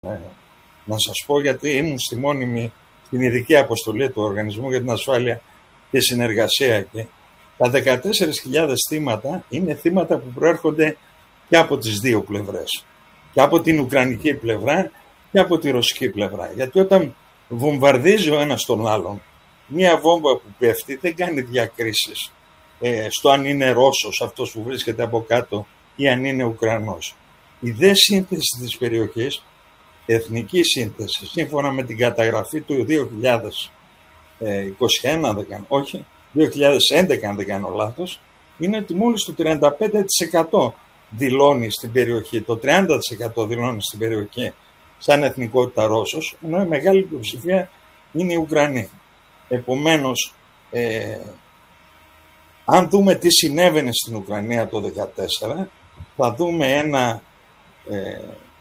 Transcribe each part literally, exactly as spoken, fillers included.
Ε, να σας πω, γιατί ήμουν στη μόνιμη, στην ειδική αποστολή του Οργανισμού για την Ασφάλεια και Συνεργασία εκεί. Τα δεκατέσσερις χιλιάδες θύματα είναι θύματα που προέρχονται και από τις δύο πλευρές. Και από την Ουκρανική πλευρά και από τη Ρωσική πλευρά. Γιατί όταν βομβαρδίζει ο ένας τον άλλον, μία βόμβα που πέφτει δεν κάνει διακρίσεις ε, στο αν είναι Ρώσος αυτός που βρίσκεται από κάτω ή αν είναι Ουκρανός. Η δε σύνθεση της περιοχής, εθνική σύνθεση, σύμφωνα με την καταγραφή του δύο χιλιάδες είκοσι ένα, δεν κάνω, όχι, δύο χιλιάδες έντεκα αν δεν κάνω λάθος, είναι ότι μόλις το τριάντα πέντε τοις εκατό δηλώνει στην περιοχή, το τριάντα τοις εκατό δηλώνει στην περιοχή σαν εθνικότητα Ρώσος, ενώ η μεγάλη πλειοψηφία είναι οι Ουκρανοί. Επομένως, ε, αν δούμε τι συνέβαινε στην Ουκρανία το δύο χιλιάδες δεκατέσσερα, θα δούμε ένα... Ε,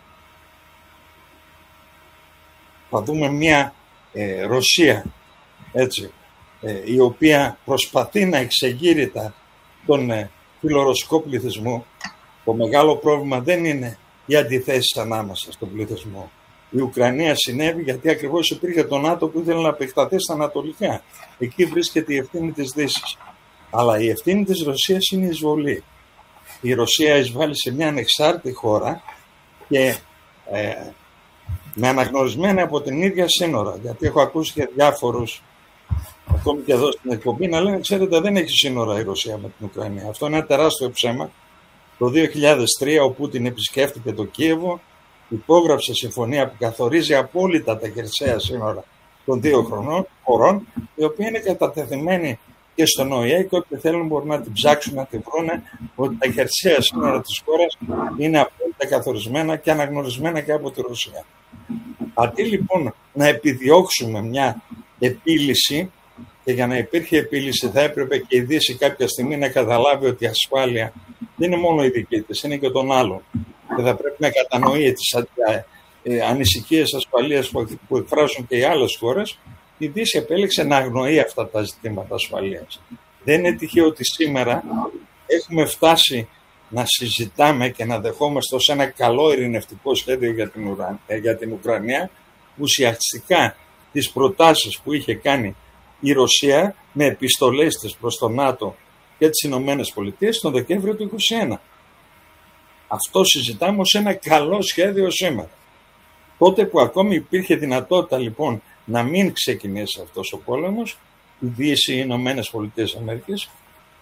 θα δούμε μια ε, Ρωσία, έτσι, ε, η οποία προσπαθεί να εξεγείρει τον ε, φιλορωσικό πληθυσμό. Το μεγάλο πρόβλημα δεν είναι οι αντιθέσεις ανάμεσα στον πληθυσμό. Η Ουκρανία συνέβη γιατί ακριβώς υπήρχε το ΝΑΤΟ που ήθελε να επεκταθεί στα ανατολικά. Εκεί βρίσκεται η ευθύνη της Δύσης. Αλλά η ευθύνη της Ρωσίας είναι η εισβολή. Η Ρωσία εισβάλλει σε μια ανεξάρτητη χώρα και ε, με αναγνωρισμένα από την ίδια σύνορα. Γιατί έχω ακούσει και διάφορους, ακόμη και εδώ στην εκπομπή, να λένε: ξέρετε, δεν έχει σύνορα η Ρωσία με την Ουκρανία. Αυτό είναι ένα τεράστιο ψέμα. Το δύο χιλιάδες τρία ο Πούτιν επισκέφτηκε το Κίεβο, υπόγραψε συμφωνία που καθορίζει απόλυτα τα χερσαία σύνορα των δύο χρονών, χωρών, η οποία είναι κατατεθειμένη και στον Ο Ε Ε, και όποιοι θέλουν μπορούν να την ψάξουν, να την βρούνε, ότι τα χερσαία σύνορα της χώρας είναι απόλυτα καθορισμένα και αναγνωρισμένα και από τη Ρωσία. Αντί λοιπόν να επιδιώξουμε μια επίλυση, και για να υπήρχε επίλυση θα έπρεπε και η Δύση κάποια στιγμή να καταλάβει ότι η ασφάλεια δεν είναι μόνο η δική της, είναι και των άλλων. Και θα πρέπει να κατανοεί τις ε, ανησυχίες ασφαλείας που εκφράζουν και οι άλλες χώρες. Η Δύση επέλεξε να αγνοεί αυτά τα ζητήματα ασφαλείας. Δεν είναι τυχαίο ότι σήμερα έχουμε φτάσει να συζητάμε και να δεχόμαστε ως ένα καλό ειρηνευτικό σχέδιο για την, Ουρα... για την Ουκρανία, ουσιαστικά τις προτάσεις που είχε κάνει η Ρωσία με επιστολές της προς το ΝΑΤΟ και τις Ηνωμένες Πολιτείες τον Δεκέμβριο του είκοσι ένα. Αυτό συζητάμε ως ένα καλό σχέδιο σήμερα. Τότε που ακόμη υπήρχε δυνατότητα λοιπόν να μην ξεκινήσει αυτός ο πόλεμος, η Δύση, οι Ηνωμένες Πολιτείες Αμερικής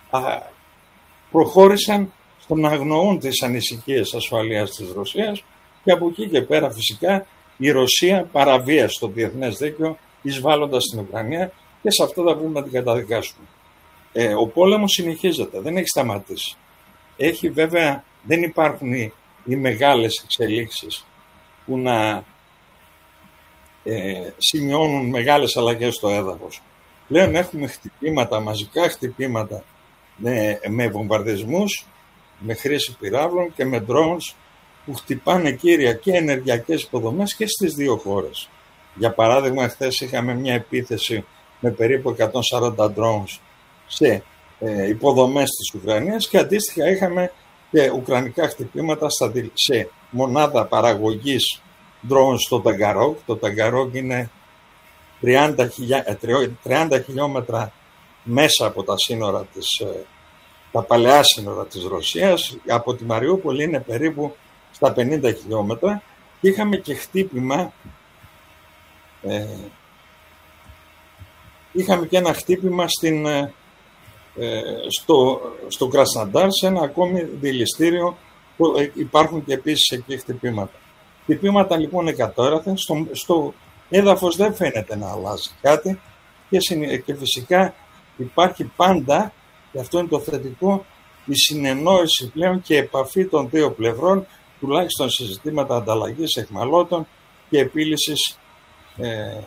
προχώρησαν στο να αγνοούν τις ανησυχίες ασφαλείας της Ρωσίας και από εκεί και πέρα φυσικά η Ρωσία παραβίασε το διεθνές δίκαιο εισβάλλοντας στην Ουκρανία και σε αυτό θα πρέπει να την καταδικάσουμε. Ε, ο πόλεμος συνεχίζεται, δεν έχει σταματήσει. Έχει βέβαια, δεν υπάρχουν οι, οι μεγάλες εξελίξεις που να ε, σημειώνουν μεγάλες αλλαγές στο έδαφος. Πλέον έχουμε χτυπήματα, μαζικά χτυπήματα με, με βομβαρδισμούς, με χρήση πυράβλων και με drones που χτυπάνε κύρια και ενεργειακές υποδομές και στις δύο χώρες. Για παράδειγμα, χθες είχαμε μια επίθεση με περίπου εκατόν σαράντα drones σε ε, υποδομές της Ουκρανίας και αντίστοιχα είχαμε και ουκρανικά χτυπήματα στα, σε μονάδα παραγωγής drones στο Ταγκαρόγκ. Το Ταγκαρόγκ είναι τριάντα χιλιόμετρα μέσα από τα σύνορα της, τα παλαιά σύνορα της Ρωσίας. Από τη Μαριούπολη είναι περίπου στα πενήντα χιλιόμετρα και είχαμε και χτύπημα ε, είχαμε και ένα χτύπημα στην, ε, στο, στο Κρασναντάρ, σε ένα ακόμη δηληστήριο που υπάρχουν και επίσης εκεί χτυπήματα. Χτυπήματα λοιπόν εκατόραθεν, στο, στο έδαφος δεν φαίνεται να αλλάζει κάτι και, και φυσικά υπάρχει πάντα, και αυτό είναι το θετικό, η συνεννόηση πλέον και επαφή των δύο πλευρών, τουλάχιστον σε ζητήματα ανταλλαγής εχμαλώτων και επίλυσης ε,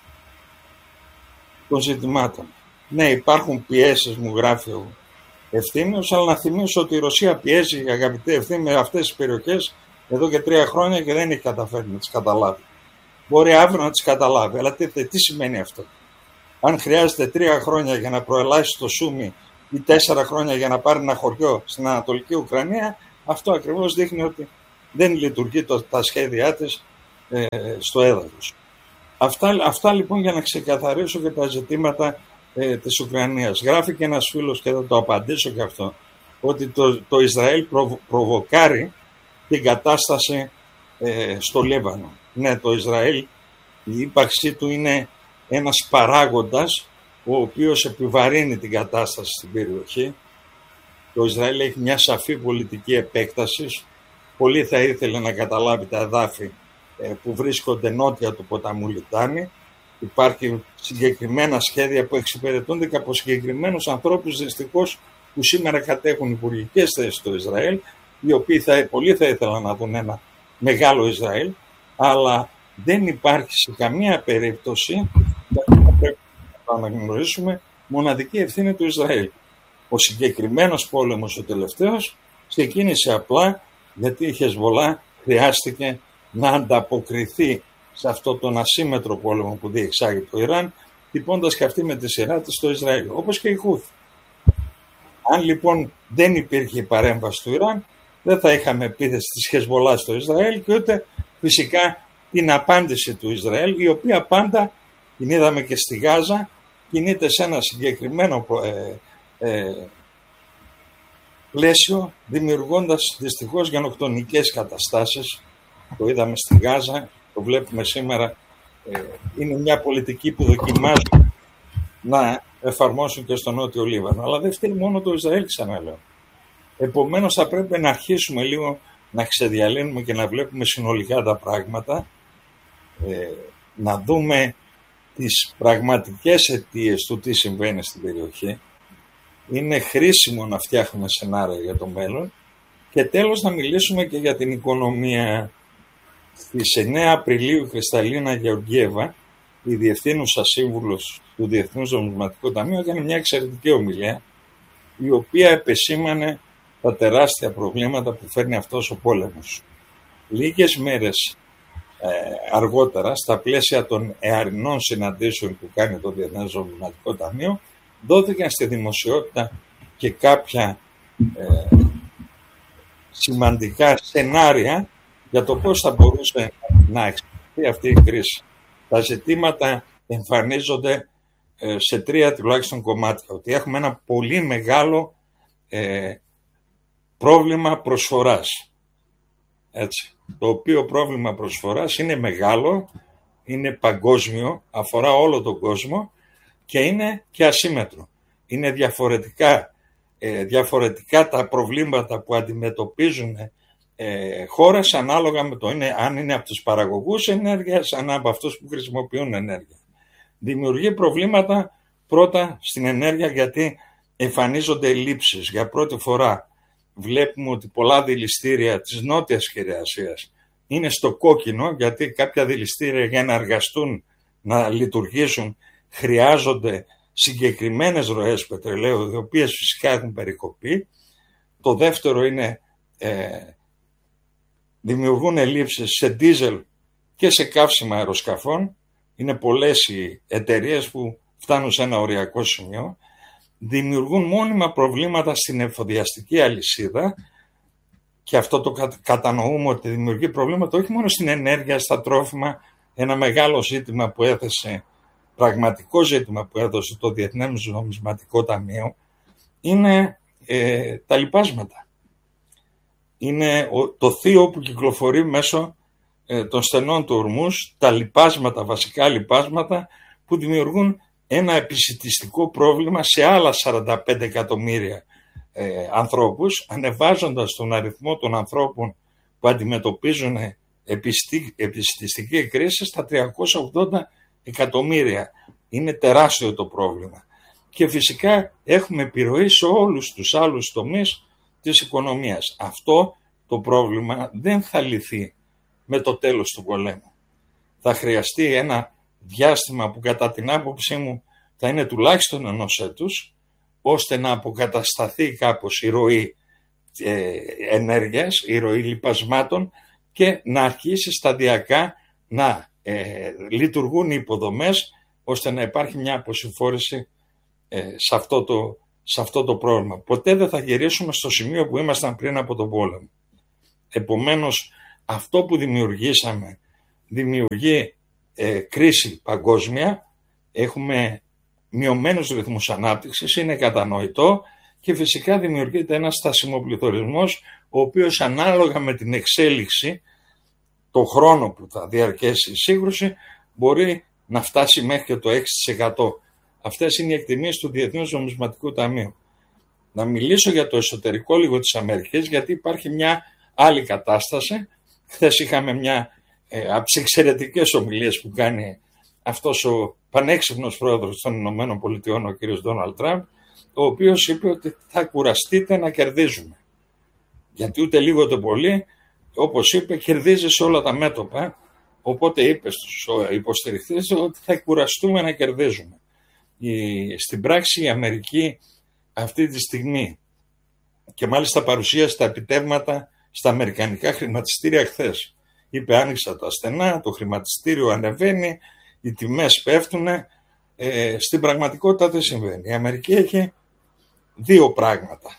των ζητημάτων. Ναι, υπάρχουν πιέσεις, μου γράφει ο Ευθύμιος, αλλά να θυμίσω ότι η Ρωσία πιέζει, αγαπητέ Ευθύμιο, με αυτές τις περιοχές εδώ και τρία χρόνια και δεν έχει καταφέρει να τις καταλάβει. Μπορεί αύριο να τις καταλάβει, αλλά τι, τι σημαίνει αυτό? Αν χρειάζεται τρία χρόνια για να προελάσει το Σούμι ή τέσσερα χρόνια για να πάρει ένα χωριό στην Ανατολική Ουκρανία, αυτό ακριβώς δείχνει ότι δεν λειτουργεί το, τα σχέδιά της ε, στο έδαφος. Αυτά, αυτά λοιπόν για να ξεκαθαρίσω και τα ζητήματα ε, της Ουκρανίας. Γράφει και ένας φίλος, και θα το απαντήσω και αυτό, ότι το, το Ισραήλ προβο, προβοκάρει την κατάσταση ε, στο Λίβανο. Ναι, το Ισραήλ, η ύπαρξή του είναι ένας παράγοντας ο οποίος επιβαρύνει την κατάσταση στην περιοχή. Το Ισραήλ έχει μια σαφή πολιτική επέκταση. Πολύ θα ήθελε να καταλάβει τα εδάφη ε, που βρίσκονται νότια του ποταμού Λιτάνη. Υπάρχουν συγκεκριμένα σχέδια που εξυπηρετούνται και από συγκεκριμένους ανθρώπους, δυστυχώς, που σήμερα κατέχουν υπουργικές θέσεις στο Ισραήλ, οι οποίοι θα, πολύ θα ήθελαν να δουν ένα μεγάλο Ισραήλ, αλλά δεν υπάρχει σε καμία περίπτωση, γιατί θα πρέπει να το αναγνωρίσουμε, μοναδική ευθύνη του Ισραήλ. Ο συγκεκριμένος πόλεμος, ο τελευταίος, ξεκίνησε απλά γιατί η Χεσβολά χρειάστηκε να ανταποκριθεί σε αυτό τον ασύμετρο πόλεμο που διεξάγει το Ιράν, τυπώντας και αυτή με τη σειρά της στο Ισραήλ, όπως και η Χούθη. Αν λοιπόν δεν υπήρχε η παρέμβαση του Ιράν, δεν θα είχαμε επίθεση της Χεσβολά στο Ισραήλ και ούτε φυσικά την απάντηση του Ισραήλ, η οποία πάντα, την είδαμε και στη Γάζα, κινείται σε ένα συγκεκριμένο ε, ε, πλαίσιο, δημιουργώντας δυστυχώς γενοκτονικές καταστάσεις. Το είδαμε στη Γάζα, το βλέπουμε σήμερα. Ε, είναι μια πολιτική που δοκιμάζουν να εφαρμόσουν και στο Νότιο Λίβανο. Αλλά δεν φταίει μόνο το Ισραήλ, ξαναλέω. Επομένως θα πρέπει να αρχίσουμε λίγο να ξεδιαλύνουμε και να βλέπουμε συνολικά τα πράγματα, ε, να δούμε τις πραγματικές αιτίες του τι συμβαίνει στην περιοχή. Είναι χρήσιμο να φτιάχνουμε σενάρια για το μέλλον και τέλος να μιλήσουμε και για την οικονομία. Στις εννέα Απριλίου η Κρυσταλίνα Γεωργίεβα, η διευθύνουσα σύμβουλος του Διεθνούς Νομισματικού Ταμείου, έκανε μια εξαιρετική ομιλία, η οποία επεσήμανε τα τεράστια προβλήματα που φέρνει αυτός ο πόλεμος. Λίγες μέρες ε, αργότερα, στα πλαίσια των εαρινών συναντήσεων που κάνει το Διεθνές Νομισματικό Ταμείο, δόθηκαν στη δημοσιότητα και κάποια ε, σημαντικά σενάρια για το πώς θα μπορούσε να εξελιχθεί αυτή η κρίση. Τα ζητήματα εμφανίζονται ε, σε τρία τουλάχιστον κομμάτια. Ότι έχουμε ένα πολύ μεγάλο ε, πρόβλημα προσφοράς. Έτσι. Το οποίο πρόβλημα προσφοράς είναι μεγάλο, είναι παγκόσμιο, αφορά όλο τον κόσμο και είναι και ασύμετρο. Είναι διαφορετικά, ε, διαφορετικά τα προβλήματα που αντιμετωπίζουν ε, χώρες ανάλογα με το είναι, αν είναι από τους παραγωγούς ενέργειας, αν από αυτούς που χρησιμοποιούν ενέργεια. Δημιουργεί προβλήματα πρώτα στην ενέργεια γιατί εμφανίζονται ελλείψεις. Για πρώτη φορά βλέπουμε ότι πολλά δηληστήρια της Νότιας Κεραιασίας είναι στο κόκκινο, γιατί κάποια δηληστήρια για να εργαστούν, να λειτουργήσουν, χρειάζονται συγκεκριμένες ροές πετρελαίου, οι οποίες φυσικά έχουν περικοπεί. Το δεύτερο είναι ε, δημιουργούν ελλείψεις σε ντίζελ και σε καύσιμα αεροσκαφών. Είναι πολλές οι εταιρείες που φτάνουν σε ένα οριακό σημείο. Δημιουργούν μόνιμα προβλήματα στην εφοδιαστική αλυσίδα και αυτό το κατανοούμε ότι δημιουργεί προβλήματα όχι μόνο στην ενέργεια, στα τρόφιμα. Ένα μεγάλο ζήτημα που έθεσε, πραγματικό ζήτημα που έδωσε το Διεθνές Νομισματικό Ταμείο είναι ε, τα λιπάσματα. Είναι το θείο που κυκλοφορεί μέσω ε, των στενών του Ορμούς, τα λιπάσματα, βασικά λιπάσματα που δημιουργούν ένα επισιτιστικό πρόβλημα σε άλλα σαράντα πέντε εκατομμύρια ε, ανθρώπους, ανεβάζοντας τον αριθμό των ανθρώπων που αντιμετωπίζουν επισιτιστική κρίση στα τριακόσια ογδόντα εκατομμύρια. Είναι τεράστιο το πρόβλημα. Και φυσικά έχουμε επιρροή σε όλους τους άλλους τομείς της οικονομίας. Αυτό το πρόβλημα δεν θα λυθεί με το τέλος του πολέμου. Θα χρειαστεί ένα διάστημα που κατά την άποψή μου θα είναι τουλάχιστον ενός έτους, ώστε να αποκατασταθεί κάπως η ροή ε, ενέργειας, η ροή λιπασμάτων και να αρχίσει σταδιακά να ε, λειτουργούν οι υποδομές, ώστε να υπάρχει μια αποσυμφόρηση ε, σε, αυτό το, σε αυτό το πρόβλημα. Ποτέ δεν θα γυρίσουμε στο σημείο που ήμασταν πριν από τον πόλεμο. Επομένως, αυτό που δημιουργήσαμε δημιουργεί ε, κρίση παγκόσμια, έχουμε μειωμένους ρυθμούς ανάπτυξης, είναι κατανοητό, και φυσικά δημιουργείται ένας στασιμοπληθωρισμός, ο οποίος ανάλογα με την εξέλιξη, το χρόνο που θα διαρκέσει η σύγκρουση, μπορεί να φτάσει μέχρι και το έξι τοις εκατό. Αυτές είναι οι εκτιμήσεις του Διεθνούς Νομισματικού Ταμείου. Να μιλήσω για το εσωτερικό λίγο της Αμερικής, γιατί υπάρχει μια άλλη κατάσταση. Χθες είχαμε μια ε, από τις εξαιρετικές ομιλίες που κάνει αυτός ο πανέξυπνος πρόεδρος των Ηνωμένων Πολιτειών, ο κ. Ντόναλντ Τραμπ, ο οποίος είπε ότι θα κουραστείτε να κερδίζουμε. Γιατί ούτε λίγο ούτε πολύ, όπως είπε, κερδίζει σε όλα τα μέτωπα. Οπότε είπε στους υποστηριχτές ότι θα κουραστούμε να κερδίζουμε. Η, στην πράξη η Αμερική αυτή τη στιγμή, και μάλιστα παρουσίασε τα επιτεύγματα στα αμερικανικά χρηματιστήρια χθες. Είπε, άνοιξα τα στενά, το χρηματιστήριο ανεβαίνει, οι τιμές πέφτουν. Ε, στην πραγματικότητα δεν συμβαίνει. Η Αμερική έχει δύο πράγματα.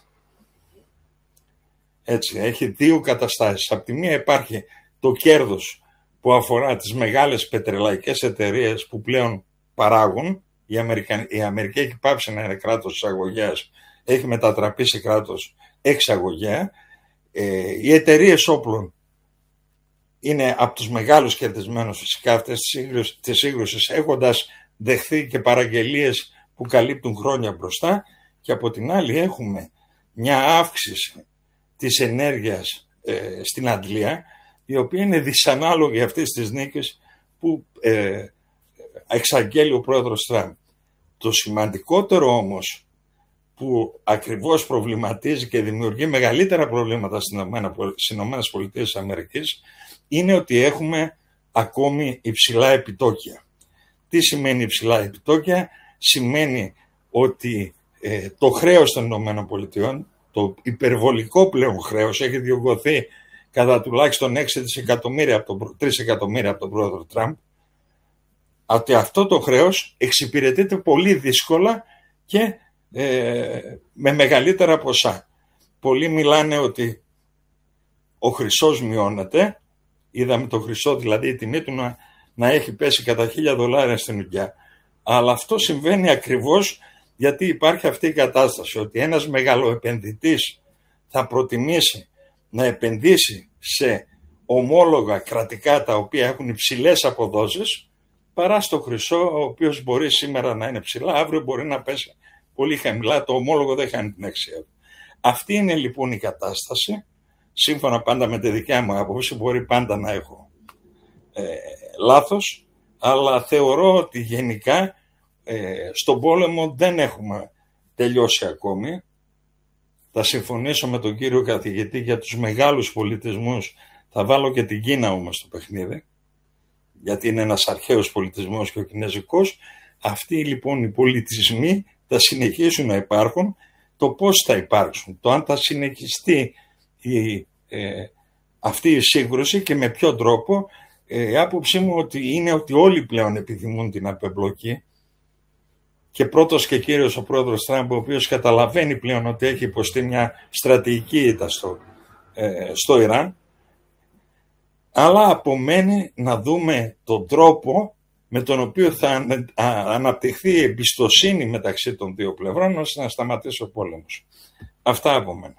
Έτσι, έχει δύο καταστάσεις. Από τη μία υπάρχει το κέρδος που αφορά τις μεγάλες πετρελαϊκές εταιρείες που πλέον παράγουν. Η, Αμερικα... η Αμερική έχει πάψει να είναι κράτος εισαγωγέας, έχει μετατραπεί σε κράτος εξαγωγέα. Ε, οι εταιρείες όπλων είναι από τους μεγάλους κερδισμένους φυσικά αυτές τις σύγκρουσες, έχοντας δεχθεί και παραγγελίες που καλύπτουν χρόνια μπροστά, και από την άλλη έχουμε μια αύξηση της ενέργειας ε, στην Αντλία, η οποία είναι δυσανάλογη αυτής της νίκης που ε, εξαγγέλει ο πρόεδρος Τραμπ. Το σημαντικότερο όμως που ακριβώς προβληματίζει και δημιουργεί μεγαλύτερα προβλήματα στις Ηνωμένες Πολιτείες της Αμερικής είναι ότι έχουμε ακόμη υψηλά επιτόκια. Τι σημαίνει υψηλά επιτόκια? Σημαίνει ότι ε, το χρέος των Ηνωμένων Πολιτειών, το υπερβολικό πλέον χρέος, έχει διωγγωθεί κατά τουλάχιστον έξι δισεκατομμύρια από τον, τρία εκατομμύρια από τον πρόεδρο Τραμπ, ότι αυτό το χρέος εξυπηρετείται πολύ δύσκολα και ε, με μεγαλύτερα ποσά. Πολλοί μιλάνε ότι ο χρυσός μειώνεται. Είδαμε το χρυσό, δηλαδή η τιμή του να, να έχει πέσει κατά χίλια δολάρια στην ουκιά. Αλλά αυτό συμβαίνει ακριβώς γιατί υπάρχει αυτή η κατάσταση, ότι ένας μεγαλοεπενδυτής θα προτιμήσει να επενδύσει σε ομόλογα κρατικά τα οποία έχουν υψηλές αποδόσεις, παρά στο χρυσό, ο οποίος μπορεί σήμερα να είναι ψηλά, αύριο μπορεί να πέσει πολύ χαμηλά, το ομόλογο δεν χάνει την αξία. Αυτή είναι λοιπόν η κατάσταση. Σύμφωνα πάντα με τη δικιά μου άποψη, μπορεί πάντα να έχω ε, λάθος, αλλά θεωρώ ότι γενικά ε, στον πόλεμο δεν έχουμε τελειώσει ακόμη. Θα συμφωνήσω με τον κύριο καθηγητή για τους μεγάλους πολιτισμούς, θα βάλω και την Κίνα όμως στο παιχνίδι, γιατί είναι ένας αρχαίος πολιτισμός και ο κινέζικος. Αυτοί λοιπόν οι πολιτισμοί θα συνεχίσουν να υπάρχουν. Το πώς θα υπάρξουν, το αν θα συνεχιστεί η, ε, αυτή η σύγκρουση και με ποιο τρόπο, ε, η άποψή μου ότι είναι ότι όλοι πλέον επιθυμούν την απεμπλοκή, και πρώτος και κύριος ο πρόεδρος Τραμπ, ο οποίος καταλαβαίνει πλέον ότι έχει υποστεί μια στρατηγική ήττα στο, ε, στο Ιράν, αλλά απομένει να δούμε τον τρόπο με τον οποίο θα αναπτυχθεί η εμπιστοσύνη μεταξύ των δύο πλευρών ώστε να σταματήσει ο πόλεμος. Αυτά από μένα.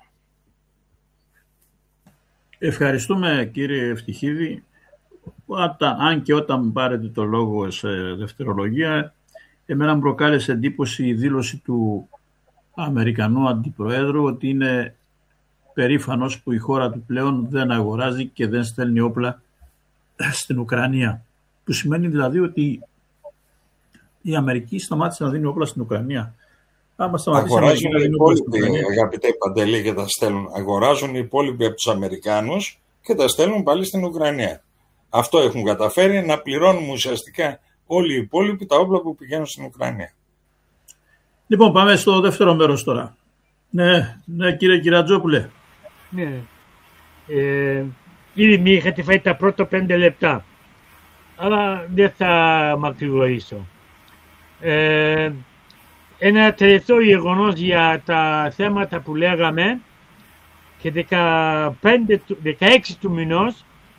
Ευχαριστούμε κύριε Ευτυχίδη. Όταν, αν και όταν πάρετε το λόγο σε δευτερολογία, εμένα μου προκάλεσε εντύπωση η δήλωση του Αμερικανού Αντιπροέδρου ότι είναι περήφανος που η χώρα του πλέον δεν αγοράζει και δεν στέλνει όπλα στην Ουκρανία. Που σημαίνει δηλαδή ότι η Αμερική σταμάτησε να δίνει όπλα στην Ουκρανία. Άμα αγοράζουν οι υπόλοιποι, αγαπητέ Παντελή, και τα στέλνουν. Αγοράζουν οι υπόλοιποι από τους Αμερικάνους και τα στέλνουν πάλι στην Ουκρανία. Αυτό έχουν καταφέρει, να πληρώνουν ουσιαστικά όλοι οι υπόλοιποι τα όπλα που πηγαίνουν στην Ουκρανία. Λοιπόν, πάμε στο δεύτερο μέρος τώρα. Ναι, ναι κύριε Κυρατζόπουλε. Ναι. Ε, ήδη μη είχατε φάει τα πρώτα πέντε λεπτά. Αλλά δεν θα μακρηγορήσω. Ε, ένα τελευταίο γεγονός για τα θέματα που λέγαμε, και δεκαέξι του μηνός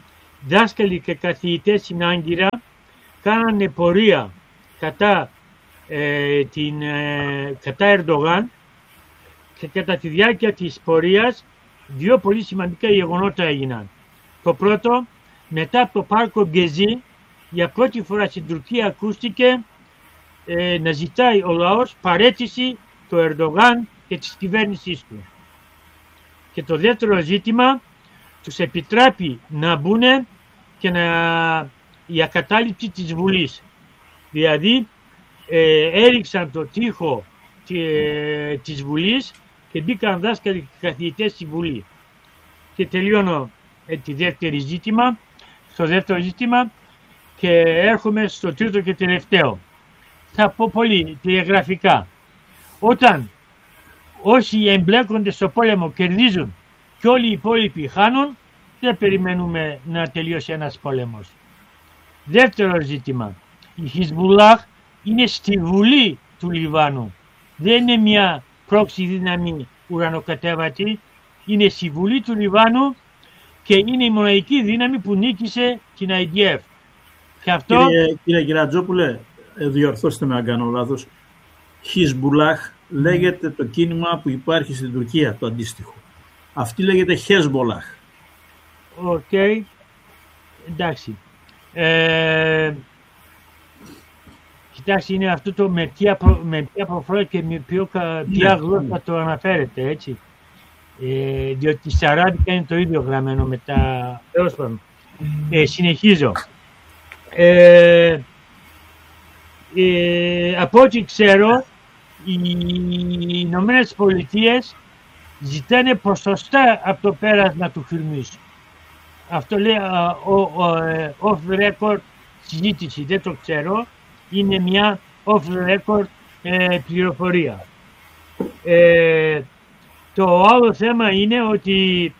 δάσκαλοι και καθηγητές στην Άγκυρα κάνανε πορεία κατά, ε, την, ε, κατά Ερντογάν και κατά τη διάρκεια της πορείας δύο πολύ σημαντικά γεγονότα έγιναν. Το πρώτο, μετά από το πάρκο Γκεζί, για πρώτη φορά στην Τουρκία ακούστηκε ε, να ζητάει ο λαός παρέτηση του Ερντογάν και της κυβέρνησής του. Και το δεύτερο ζήτημα, τους επιτράπει να μπουν και να, η ακατάληψη της Βουλής. Δηλαδή ε, έριξαν το τοίχο ε, της Βουλής και μπήκαν δάσκαλοι και καθηγητές στη Βουλή. Και τελειώνω ε, τη δεύτερη ζήτημα, στο δεύτερο ζήτημα και έρχομαι στο τρίτο και τελευταίο. Θα πω πολύ τηλεγραφικά. Όταν όσοι εμπλέκονται στο πόλεμο κερδίζουν και όλοι οι υπόλοιποι χάνουν, δεν περιμένουμε να τελειώσει ένας πόλεμος. Δεύτερο ζήτημα. Η Χιζμπουλάχ είναι στη Βουλή του Λιβάνου. Δεν είναι μια πρόξη δύναμη ουρανοκατέβατη. Είναι στη Βουλή του Λιβάνου και είναι η μοναδική δύναμη που νίκησε την άι ντι εφ. Και αυτό... Κύριε, κύριε Γερατζόπουλε, διορθώστε με αν κάνω λάθος. Χιζμπουλάχ λέγεται το κίνημα που υπάρχει στην Τουρκία, το αντίστοιχο. Αυτή λέγεται Χεσμπολάχ. Οκ. Okay. Εντάξει. Ε, κοιτάξτε, είναι αυτό το με ποια, προ, με ποια προφορά και με ποιο, ποια γλώσσα το αναφέρεται, έτσι. Ε, διότι στα αράβικα είναι το ίδιο γραμμένο με τα... Ε, συνεχίζω. Ε, ε, από ό,τι ξέρω, οι Ηνωμένες Πολιτείες ζητάνε ποσοστά από το πέρασμα του Χορμούζ. Αυτό λέει uh, off the record συζήτηση, δεν το ξέρω. Είναι μια off the record ε, πληροφορία. Ε, το άλλο θέμα είναι ότι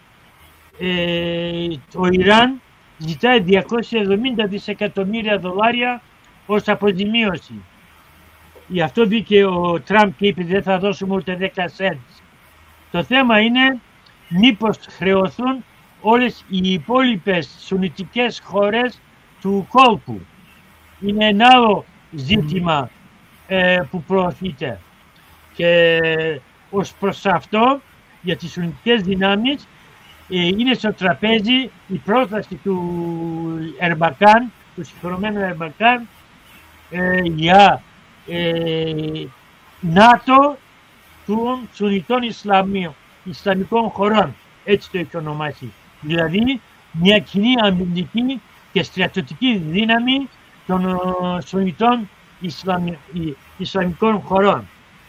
ε, το Ιράν ζητάει διακόσια εβδομήντα δισεκατομμύρια δολάρια ως αποζημίωση. Γι' αυτό μπήκε ο Τραμπ και είπε δεν θα δώσουμε ούτε δέκα σέντς. Το θέμα είναι μήπως χρεωθούν όλες οι υπόλοιπες σουνιτικές χώρες του κόλπου. Είναι ένα άλλο ζήτημα ε, που προωθείται. Και ως προς αυτό, για τις σουνιτικές δυνάμεις, ε, είναι στο τραπέζι η πρόταση του Ερμπακάν, του συγχωρεμένου Ερμπακάν, ε, για ε, ΝΑΤΟ των Σουνιτών Ισλαμίων, Ισλαμικών χωρών, έτσι το έχει ονομάσει. Δηλαδή μια κοινή αμυντική και στρατιωτική δύναμη των Σουνιτών Ισλαμι... Ισλαμικών χωρών.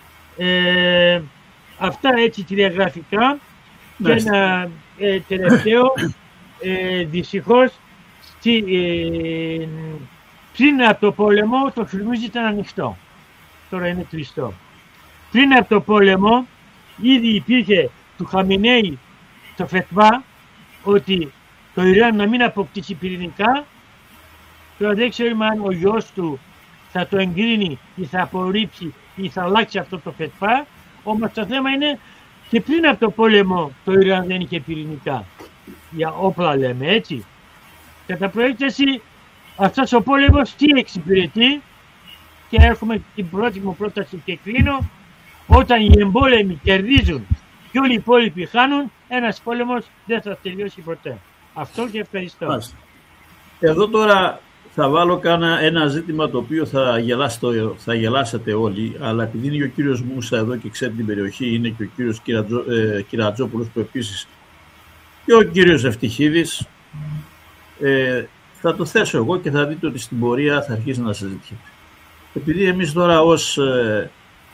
Ε, αυτά έτσι τηλεγραφικά. Και ένα ε, τελευταίο, ε, δυστυχώς, στη, ε, πριν από το πόλεμο το Χορμούζ ήταν ανοιχτό. Τώρα είναι κλειστό. Πριν από το πόλεμο ήδη υπήρχε του Χαμενέη το φετβά ότι το Ιράν να μην αποκτήσει πυρηνικά. Τώρα δεν ξέρουμε αν ο γιος του θα το εγκρίνει ή θα απορρίψει ή θα αλλάξει αυτό το φετβά. Όμως το θέμα είναι και πριν από το πόλεμο το Ιράν δεν είχε πυρηνικά. Για όπλα λέμε, έτσι. Κατά προέκταση αυτός ο πόλεμος τι εξυπηρετεί, και έρχομαι την πρώτη μου πρόταση και κλείνω. Όταν οι εμπόλεμοι κερδίζουν και όλοι οι υπόλοιποι χάνουν, ένας πόλεμος δεν θα τελειώσει ποτέ. Αυτό και ευχαριστώ. Εδώ τώρα θα βάλω κάνα, ένα ζήτημα το οποίο θα, γελάσετε, θα γελάσετε όλοι, αλλά επειδή είναι και ο κύριος Μούσα εδώ και ξέρει την περιοχή, είναι και ο κύριος Κυρατζο, ε, Κυρατζόπουλος που επίσης και ο κύριος Ευτυχίδης, ε, θα το θέσω εγώ και θα δείτε ότι στην πορεία θα αρχίσει να συζητιέται. Επειδή εμείς τώρα ως ε,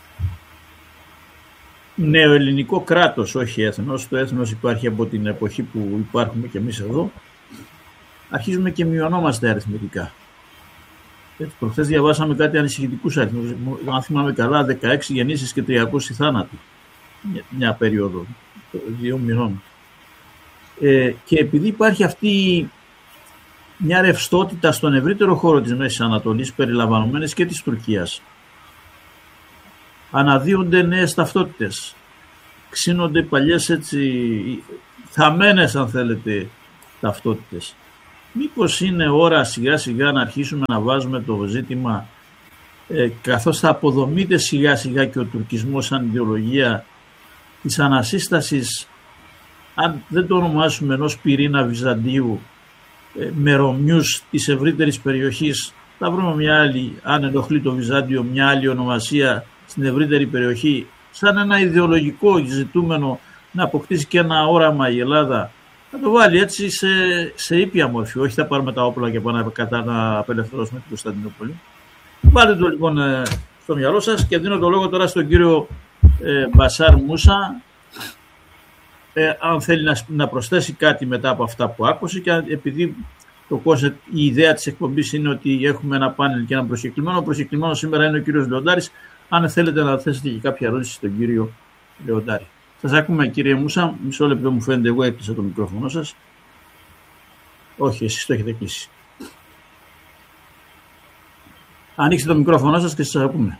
νεοελληνικό κράτος, όχι έθνος, το έθνος υπάρχει από την εποχή που υπάρχουμε και εμείς εδώ, αρχίζουμε και μειωνόμαστε αριθμητικά. Έτσι, προχθές διαβάσαμε κάτι ανησυχητικούς αριθμούς. Αν θυμάμαι καλά, δεκαέξι γεννήσεις και τριακόσιοι θάνατοι. Μια, μια περίοδο, δύο μηνών. Ε, και επειδή υπάρχει αυτή μια ρευστότητα στον ευρύτερο χώρο της Μέσης Ανατολής, περιλαμβανομένης και της Τουρκίας, αναδύονται νέες ταυτότητες. Ξύνονται παλιές έτσι, θαμμένες αν θέλετε, ταυτότητες. μήπως είναι ώρα σιγά σιγά να αρχίσουμε να βάζουμε το ζήτημα, ε, καθώς θα αποδομείται σιγά σιγά και ο τουρκισμός σαν ιδεολογία της ανασύστασης, αν δεν το ονομάσουμε ενός πυρήνα Βυζαντίου, ε, με Ρωμιούς της ευρύτερης περιοχής, θα βρούμε μια άλλη, αν ενοχλεί το Βυζάντιο, μια άλλη ονομασία στην ευρύτερη περιοχή, σαν ένα ιδεολογικό ζητούμενο να αποκτήσει και ένα όραμα η Ελλάδα, να το βάλει έτσι σε, σε ήπια μορφή. Όχι θα πάρουμε τα όπλα και πάμε κατά να απελευθερώσουμε την Κωνσταντινούπολη. Βάλτε το λοιπόν ε, στο μυαλό σας και δίνω το λόγο τώρα στον κύριο ε, Μπασάρ Μούσα, ε, αν θέλει να, να προσθέσει κάτι μετά από αυτά που άκουσε, και επειδή το κόνσεπτ, η ιδέα της εκπομπής είναι ότι έχουμε ένα πάνελ και ένα προσκεκλημένο. Ο προσκεκλημένος σήμερα είναι ο κύριος Λεοντάρης. Αν θέλετε να θέσετε και κάποια ερώτηση στον κύριο Λεοντάρη. Σας ακούμε κύριε Μούσα. Μισό λεπτό μου φαίνεται, εγώ έκλεισα το μικρόφωνο σας. Όχι, εσείς το έχετε κλείσει. Ανοίξτε το μικρόφωνο σας και σας ακούμε.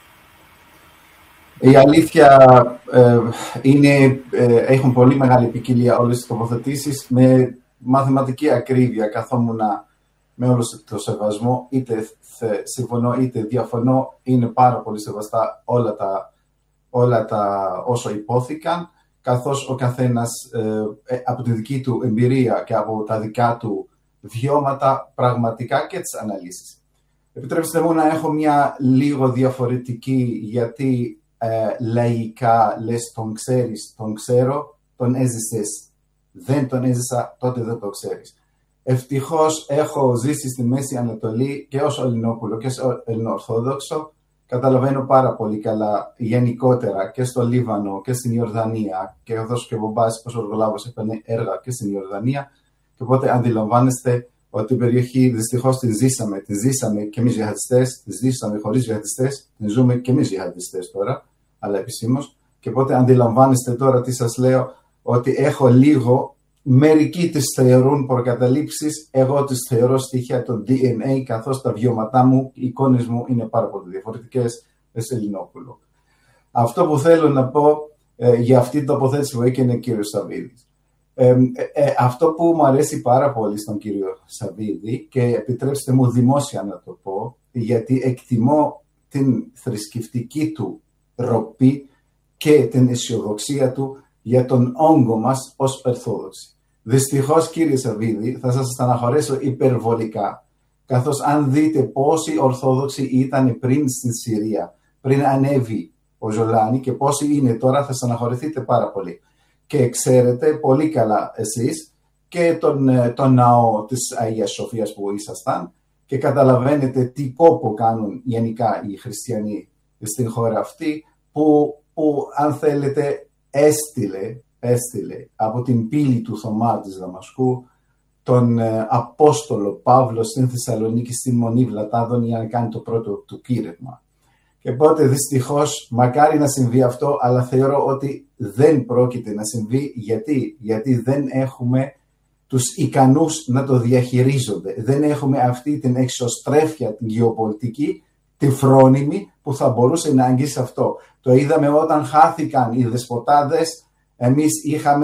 Η αλήθεια ε, είναι, ε, έχουν πολύ μεγάλη ποικιλία όλες τις τοποθετήσεις. Με μαθηματική ακρίβεια καθόμουν με όλο το σεβασμό, είτε συμφωνώ είτε διαφωνώ, είναι πάρα πολύ σεβαστά όλα τα, όλα τα όσο υπόθηκαν, καθώς ο καθένας ε, από τη δική του εμπειρία και από τα δικά του βιώματα πραγματικά και τις αναλύσεις. Επιτρέψτε μου να έχω μια λίγο διαφορετική, γιατί ε, λαϊκά λες τον ξέρεις, τον ξέρω, τον έζησες. Δεν τον έζησα, τότε δεν το ξέρεις. Ευτυχώς έχω ζήσει στη Μέση Ανατολή και ως Ελληνόπουλο και ως Ελληνοορθόδοξο. Καταλαβαίνω πάρα πολύ καλά γενικότερα και στο Λίβανο και στην Ιορδανία, και καθώς και ο μπαμπάς ως οργολάβος έκανε έργα και στην Ιορδανία, και οπότε αντιλαμβάνεστε ότι την περιοχή δυστυχώς τη ζήσαμε, τη ζήσαμε και εμείς τζιχαντιστές, τη ζήσαμε χωρίς τζιχαντιστές, την ζούμε και εμείς τζιχαντιστές τώρα, αλλά επισήμως, και οπότε αντιλαμβάνεστε τώρα τι σας λέω, ότι έχω λίγο, μερικοί τις θεωρούν προκαταλήψεις, εγώ τις θεωρώ στοιχεία των ντι εν έι, καθώς τα βιώματά μου, οι εικόνες μου είναι πάρα πολύ διαφορετικές σε Ελληνόπουλο. Αυτό που θέλω να πω ε, για αυτή την τοποθέτηση που έκανε ο κύριος Σαββίδης. Ε, ε, ε, αυτό που μου αρέσει πάρα πολύ στον κύριο Σαββίδη, και επιτρέψτε μου δημόσια να το πω, γιατί εκτιμώ την θρησκευτική του ροπή και την αισιοδοξία του για τον όγκο μας ως Ορθόδοξοι. Δυστυχώς, κύριε Σαββίδη, θα σας στεναχωρέσω υπερβολικά, καθώς αν δείτε πόσοι Ορθόδοξοι ήταν πριν στην Συρία, πριν ανέβει ο Ζολάνη, και πόσοι είναι τώρα, θα στεναχωρηθείτε πάρα πολύ. Και ξέρετε πολύ καλά εσείς και τον, τον ναό της Αγίας Σοφίας που ήσασταν, και καταλαβαίνετε τι κόπο κάνουν γενικά οι χριστιανοί στην χώρα αυτή, που, που αν θέλετε έστειλε, έστειλε από την πύλη του Θωμά της Δαμασκού τον ε, Απόστολο Παύλο στην Θεσσαλονίκη, στην Μονή Βλατάδων, για να κάνει το πρώτο του κήρυγμα. Και οπότε δυστυχώς μακάρι να συμβεί αυτό, αλλά θεωρώ ότι δεν πρόκειται να συμβεί. Γιατί, Γιατί δεν έχουμε τους ικανούς να το διαχειρίζονται. Δεν έχουμε αυτή την εξωστρέφεια, την γεωπολιτική, τη φρόνιμη, που θα μπορούσε να αγγίσει αυτό. Το είδαμε όταν χάθηκαν οι δεσποτάδες, εμείς είχαμε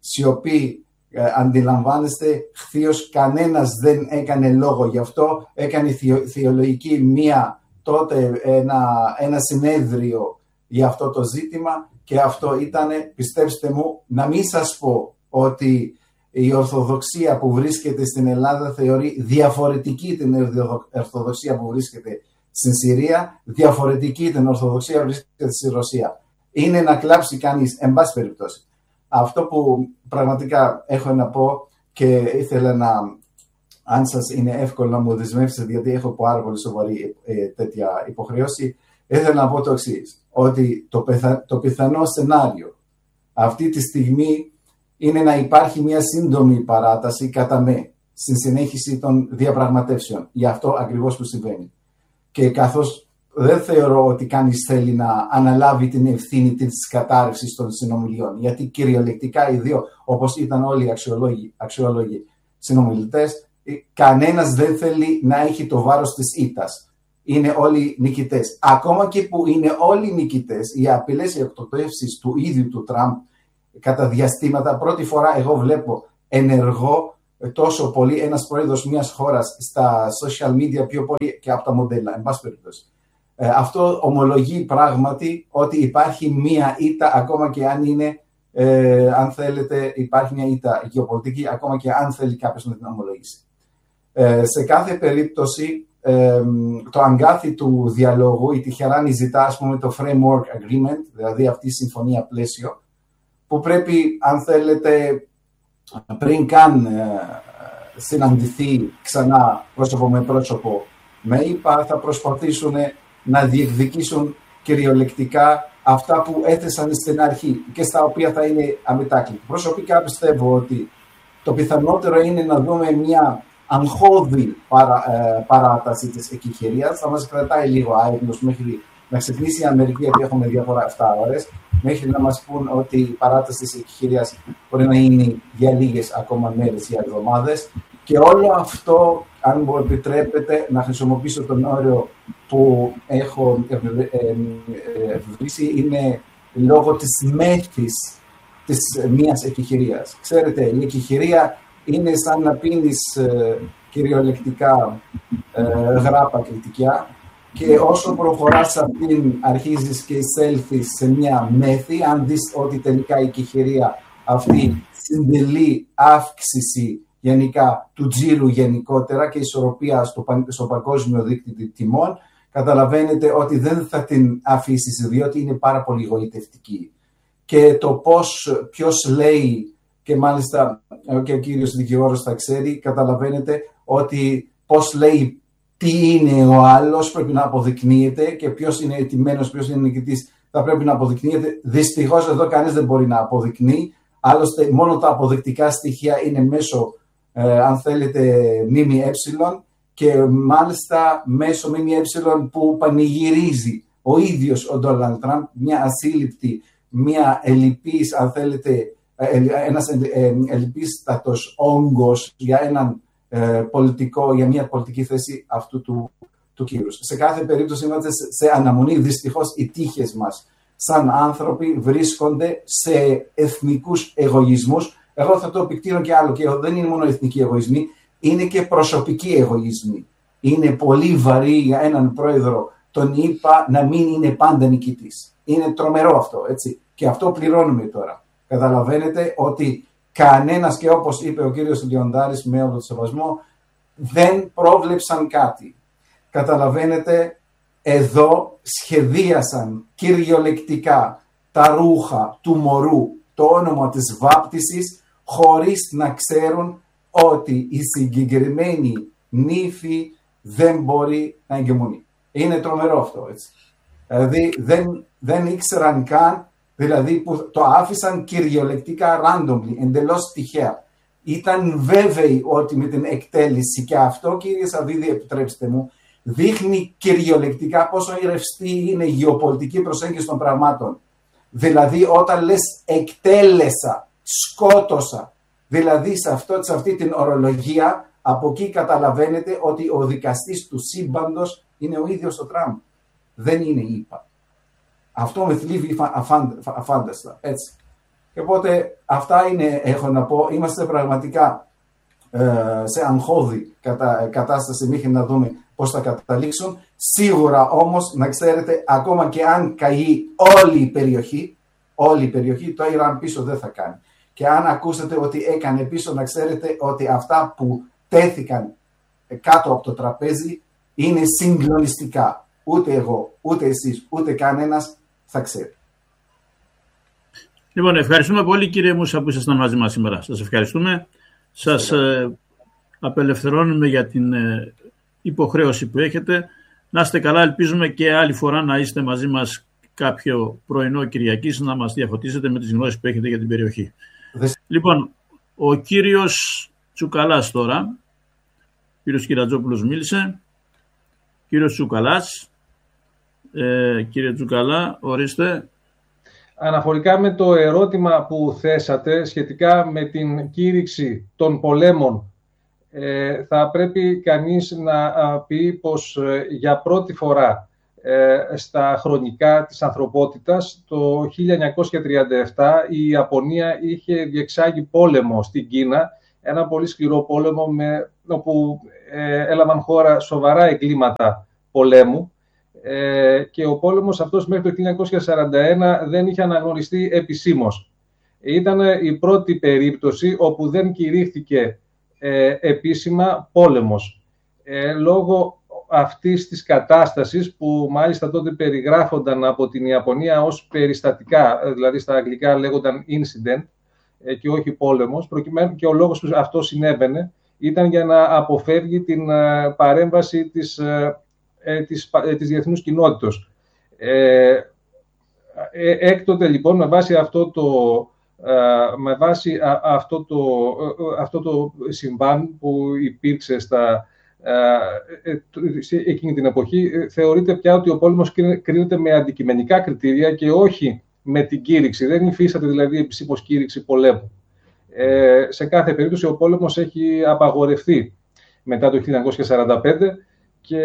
σιωπή. Ε, αντιλαμβάνεστε, χθίως κανένας δεν έκανε λόγο γι' αυτό. Έκανε θεο, θεολογική μία τότε ένα, ένα συνέδριο για αυτό το ζήτημα, και αυτό ήταν, πιστέψτε μου, να μην σας πω ότι η Ορθοδοξία που βρίσκεται στην Ελλάδα θεωρεί διαφορετική την Ορθοδοξία που βρίσκεται στην Συρία, διαφορετική την Ορθοδοξία που βρίσκεται στη Ρωσία. Είναι να κλάψει κανείς, εν πάση περιπτώσει. Αυτό που πραγματικά έχω να πω, και ήθελα να, αν σας είναι εύκολο να μου δεσμεύσετε, γιατί έχω πάρα πολύ σοβαρή ε, τέτοια υποχρέωση, ήθελα να πω το εξής, ότι το, πεθα, το πιθανό σενάριο αυτή τη στιγμή είναι να υπάρχει μια σύντομη παράταση κατά με στην συνέχιση των διαπραγματεύσεων για αυτό ακριβώς που συμβαίνει. Και καθώς δεν θεωρώ ότι κανείς θέλει να αναλάβει την ευθύνη της κατάρρευσης των συνομιλιών, γιατί κυριολεκτικά οι δύο, όπως ήταν όλοι οι αξιολόγοι, αξιολόγοι συνομιλητές, κανένας δεν θέλει να έχει το βάρος της ήττας. Είναι όλοι νικητές. Ακόμα και που είναι όλοι νικητές, οι απειλές, οι εκτοπεύσεις του ίδιου του Τραμπ κατά διαστήματα, πρώτη φορά εγώ βλέπω ενεργό τόσο πολύ ένας πρόεδρος μιας χώρας στα social media πιο πολύ και από τα μοντέλα, εν πάση περιπτώσει. Ε, αυτό ομολογεί πράγματι ότι υπάρχει μία ήττα, ακόμα και αν είναι, ε, αν θέλετε, υπάρχει μια ήττα γεωπολιτική, ακόμα και αν θέλει κάποιος να την ομολογήσει. Ε, σε κάθε περίπτωση, ε, το αγκάθι του διαλόγου, η Τεχεράνη ζητά, ας πούμε, το framework agreement, δηλαδή αυτή η συμφωνία πλαίσιο, που πρέπει, αν θέλετε, πριν καν ε, συναντηθεί ξανά πρόσωπο με πρόσωπο με ΙΠΑ, θα προσπαθήσουν να διεκδικήσουν κυριολεκτικά αυτά που έθεσαν στην αρχή και στα οποία θα είναι αμετάκλητοι. Προσωπικά πιστεύω ότι το πιθανότερο είναι να δούμε μια αγχώδη παρα, ε, παράταση της εκεχηρίας. Θα μας κρατάει λίγο άϊπνος μέχρι να ξυπνήσει η Αμερική, γιατί έχουμε διαφορά επτά ώρες, μέχρι να μας πούν ότι η παράταση της εκεχηρίας μπορεί να είναι για λίγες ακόμα μέρες ή εβδομάδες. Και όλο αυτό, αν μου επιτρέπετε να χρησιμοποιήσω τον όρο που έχω ευβλήσει, είναι λόγω της μέθης της μίας εκεχηρίας. Ξέρετε, η εκεχηρία είναι σαν να πίνεις ε, κυριολεκτικά ε, γράπα κριτικιά και όσο προχωράς αυτήν αρχίζεις και εισέλθεις σε μια μέθη. Αν δεις ότι τελικά η εκεχηρία αυτή συντελεί αύξηση γενικά του τζίρου γενικότερα και ισορροπία στο, στο παγκόσμιο δίκτυο τιμών, καταλαβαίνετε ότι δεν θα την αφήσεις, διότι είναι πάρα πολύ γοητευτική. Και το πώς, ποιος λέει, και μάλιστα και ο κύριος δικηγόρος θα ξέρει, καταλαβαίνετε ότι πώς λέει τι είναι ο άλλος πρέπει να αποδεικνύεται και ποιος είναι ετημένος, ποιος είναι νικητής θα πρέπει να αποδεικνύεται. Δυστυχώς εδώ κανείς δεν μπορεί να αποδεικνύει, άλλωστε μόνο τα αποδεικτικά στοιχεία είναι μέσω, ε, αν θέλετε, ΜΜΕ, και μάλιστα μέσω ΜΜΕ που πανηγυρίζει ο ίδιος ο Ντόναλντ Τραμπ, μια ασύλληπτη, μια ελλειπής, αν θέλετε, ένας ελλειπίστατος όγκος για έναν ε, πολιτικό, για μια πολιτική θέση αυτού του, του κύρους. Σε κάθε περίπτωση είμαστε σε αναμονή. Δυστυχώς οι τύχες μας σαν άνθρωποι βρίσκονται σε εθνικούς εγωισμούς. Εγώ θα το επεκτείνω και άλλο, και δεν είναι μόνο εθνικοί εγωισμοί, είναι και προσωπικοί εγωισμοί. Είναι πολύ βαρύ για έναν πρόεδρο τον ΗΠΑ να μην είναι πάντα νικητής. Είναι τρομερό αυτό, έτσι. Και αυτό πληρώνουμε τώρα. Καταλαβαίνετε ότι κανένας, και όπως είπε ο κύριος Λιοντάρης με όλο το σεβασμό, δεν πρόβλεψαν κάτι. Καταλαβαίνετε, εδώ σχεδίασαν κυριολεκτικά τα ρούχα του μωρού, το όνομα της βάπτισης, χωρίς να ξέρουν ότι η συγκεκριμένη νύφη δεν μπορεί να εγκαιμονεί. Είναι τρομερό αυτό, έτσι. Δηλαδή δεν, δεν ήξεραν καν, δηλαδή που το άφησαν κυριολεκτικά randomly, εντελώς τυχαία. Ήταν βέβαιοι ότι με την εκτέλεση, και αυτό, κύριε Σαββίδη, επιτρέψτε μου, δείχνει κυριολεκτικά πόσο ρευστή είναι η γεωπολιτική προσέγγιση των πραγμάτων. Δηλαδή όταν λες εκτέλεσα, σκότωσα, δηλαδή σε, αυτό, σε αυτή την ορολογία, από εκεί καταλαβαίνετε ότι ο δικαστής του σύμπαντος είναι ο ίδιος ο Τραμπ. Δεν είναι η ΙΠΑ. Αυτό με θλίβει αφάνταστα, έτσι. Και οπότε αυτά είναι, έχω να πω, είμαστε πραγματικά ε, σε αγχώδη κατα, κατάσταση μέχρι να δούμε πώς θα καταλήξουν. Σίγουρα όμως, να ξέρετε, ακόμα και αν καεί όλη η περιοχή, όλη η περιοχή, το Ιράν πίσω δεν θα κάνει. Και αν ακούσετε ότι έκανε πίσω, να ξέρετε ότι αυτά που τέθηκαν κάτω από το τραπέζι είναι συγκλονιστικά. Ούτε εγώ, ούτε εσείς, ούτε κανένας θα ξέρει. Λοιπόν, ευχαριστούμε πολύ, κύριε Μούσα, που ήσασταν μαζί μας σήμερα. Σας ευχαριστούμε. Σας ε, απελευθερώνουμε για την ε, υποχρέωση που έχετε. Να είστε καλά, ελπίζουμε και άλλη φορά να είστε μαζί μας κάποιο πρωινό Κυριακής, να μας διαφωτίσετε με τις γνώσεις που έχετε για την περιοχή. Δες... Λοιπόν, ο κύριος Τσουκαλάς τώρα, ο κύριος Κυρατζόπουλος μίλησε, κύριος Τσουκαλάς, ε, κύριε Τσουκαλά, ορίστε. Αναφορικά με το ερώτημα που θέσατε σχετικά με την κήρυξη των πολέμων, ε, θα πρέπει κανείς να πει πως ε, για πρώτη φορά ε, στα χρονικά της ανθρωπότητας, το χίλια εννιακόσια τριάντα επτά η Ιαπωνία είχε διεξάγει πόλεμο στην Κίνα, ένα πολύ σκληρό πόλεμο με, όπου ε, έλαβαν χώρα σοβαρά εγκλήματα πολέμου ε, και ο πόλεμος αυτός μέχρι το χίλια εννιακόσια σαράντα ένα δεν είχε αναγνωριστεί επισήμως. Ήταν η πρώτη περίπτωση όπου δεν κηρύχθηκε ε, επίσημα πόλεμος. Ε, λόγω αυτής της κατάστασης που μάλιστα τότε περιγράφονταν από την Ιαπωνία ως περιστατικά, δηλαδή στα αγγλικά λέγονταν incident ε, και όχι πόλεμος, προκειμένου και ο λόγος που αυτό συνέβαινε ήταν για να αποφεύγει την ε, παρέμβαση της, ε, ε, της, ε, της διεθνούς κοινότητας. Ε, ε, έκτοτε λοιπόν με βάση αυτό το με βάση αυτό το, αυτό το συμβάν που υπήρξε στα, εκείνη την εποχή, θεωρείται πια ότι ο πόλεμος κρίνεται με αντικειμενικά κριτήρια και όχι με την κήρυξη. Δεν υφίσταται δηλαδή επισήμως κήρυξη πολέμου. Ε, σε κάθε περίπτωση ο πόλεμος έχει απαγορευτεί μετά το χίλια εννιακόσια σαράντα πέντε και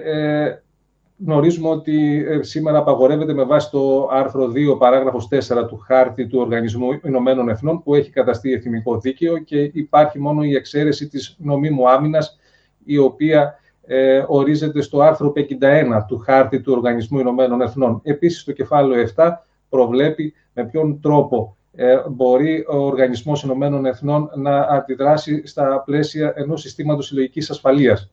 ε, γνωρίζουμε ότι σήμερα απαγορεύεται με βάση το άρθρο δύο παράγραφος τέσσερα του χάρτη του Οργανισμού Ηνωμένων Εθνών που έχει καταστεί εθνικό δίκαιο και υπάρχει μόνο η εξαίρεση της νομίμου άμυνας η οποία ε, ορίζεται στο άρθρο πενήντα ένα του χάρτη του Οργανισμού Ηνωμένων Εθνών. Επίσης το κεφάλαιο επτά προβλέπει με ποιον τρόπο ε, μπορεί ο Οργανισμός Ηνωμένων Εθνών να αντιδράσει στα πλαίσια ενός συστήματος συλλογικής ασφαλείας.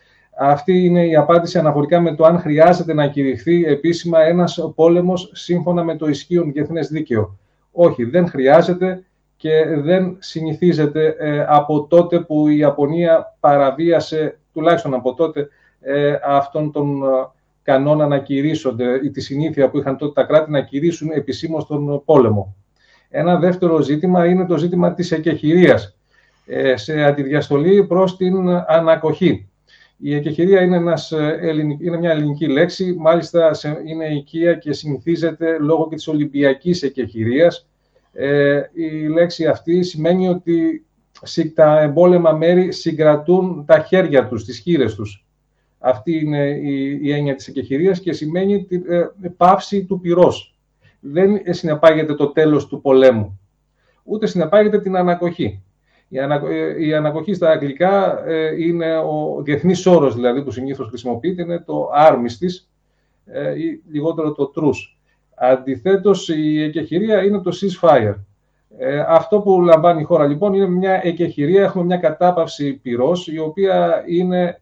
Αυτή είναι η απάντηση αναφορικά με το αν χρειάζεται να κηρυχθεί επίσημα ένας πόλεμος σύμφωνα με το ισχύον διεθνές δίκαιο. Όχι, δεν χρειάζεται και δεν συνηθίζεται ε, από τότε που η Ιαπωνία παραβίασε, τουλάχιστον από τότε, ε, αυτόν τον ε, κανόνα να κηρύσσονται ή τη συνήθεια που είχαν τότε τα κράτη να κηρύσουν επισήμως τον πόλεμο. Ένα δεύτερο ζήτημα είναι το ζήτημα της εκεχηρίας ε, σε αντιδιαστολή προς την ανακοχή. Η εκεχηρία είναι, ένας, είναι μια ελληνική λέξη, μάλιστα είναι οικία και συνηθίζεται λόγω και της Ολυμπιακής εκεχηρίας. Ε, η λέξη αυτή σημαίνει ότι τα εμπόλεμα μέρη συγκρατούν τα χέρια τους, τις χείλες τους. Αυτή είναι η, η έννοια της εκεχηρίας και σημαίνει την ε, πάυση του πυρός. Δεν συνεπάγεται το τέλος του πολέμου, ούτε συνεπάγεται την ανακοχή. Η, ανακο... η ανακοχή στα αγγλικά ε, είναι ο διεθνής όρος, δηλαδή που συνήθως χρησιμοποιείται, είναι το armistice ε, ή λιγότερο το truce. Αντιθέτως, η εκεχηρία είναι το ceasefire. Ε, αυτό που λαμβάνει η χώρα λοιπόν είναι μια εκεχηρία, έχουμε μια κατάπαυση πυρός, η οποία είναι,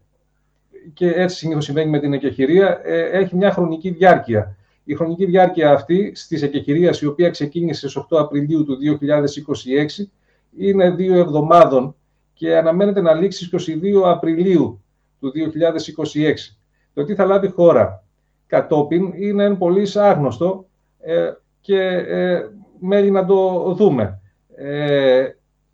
και έτσι συνήθως συμβαίνει με την εκεχηρία, ε, έχει μια χρονική διάρκεια. Η χρονική διάρκεια αυτή στις εκεχηρίας, η οποία ξεκίνησε στις οκτώ Απριλίου του δύο χιλιάδες είκοσι έξι, είναι δύο εβδομάδων και αναμένεται να λήξει στις είκοσι δύο Απριλίου του δύο χιλιάδες είκοσι έξι. Το τι θα λάβει χώρα κατόπιν είναι πολύ άγνωστο ε, και ε, μένει να το δούμε. Ε,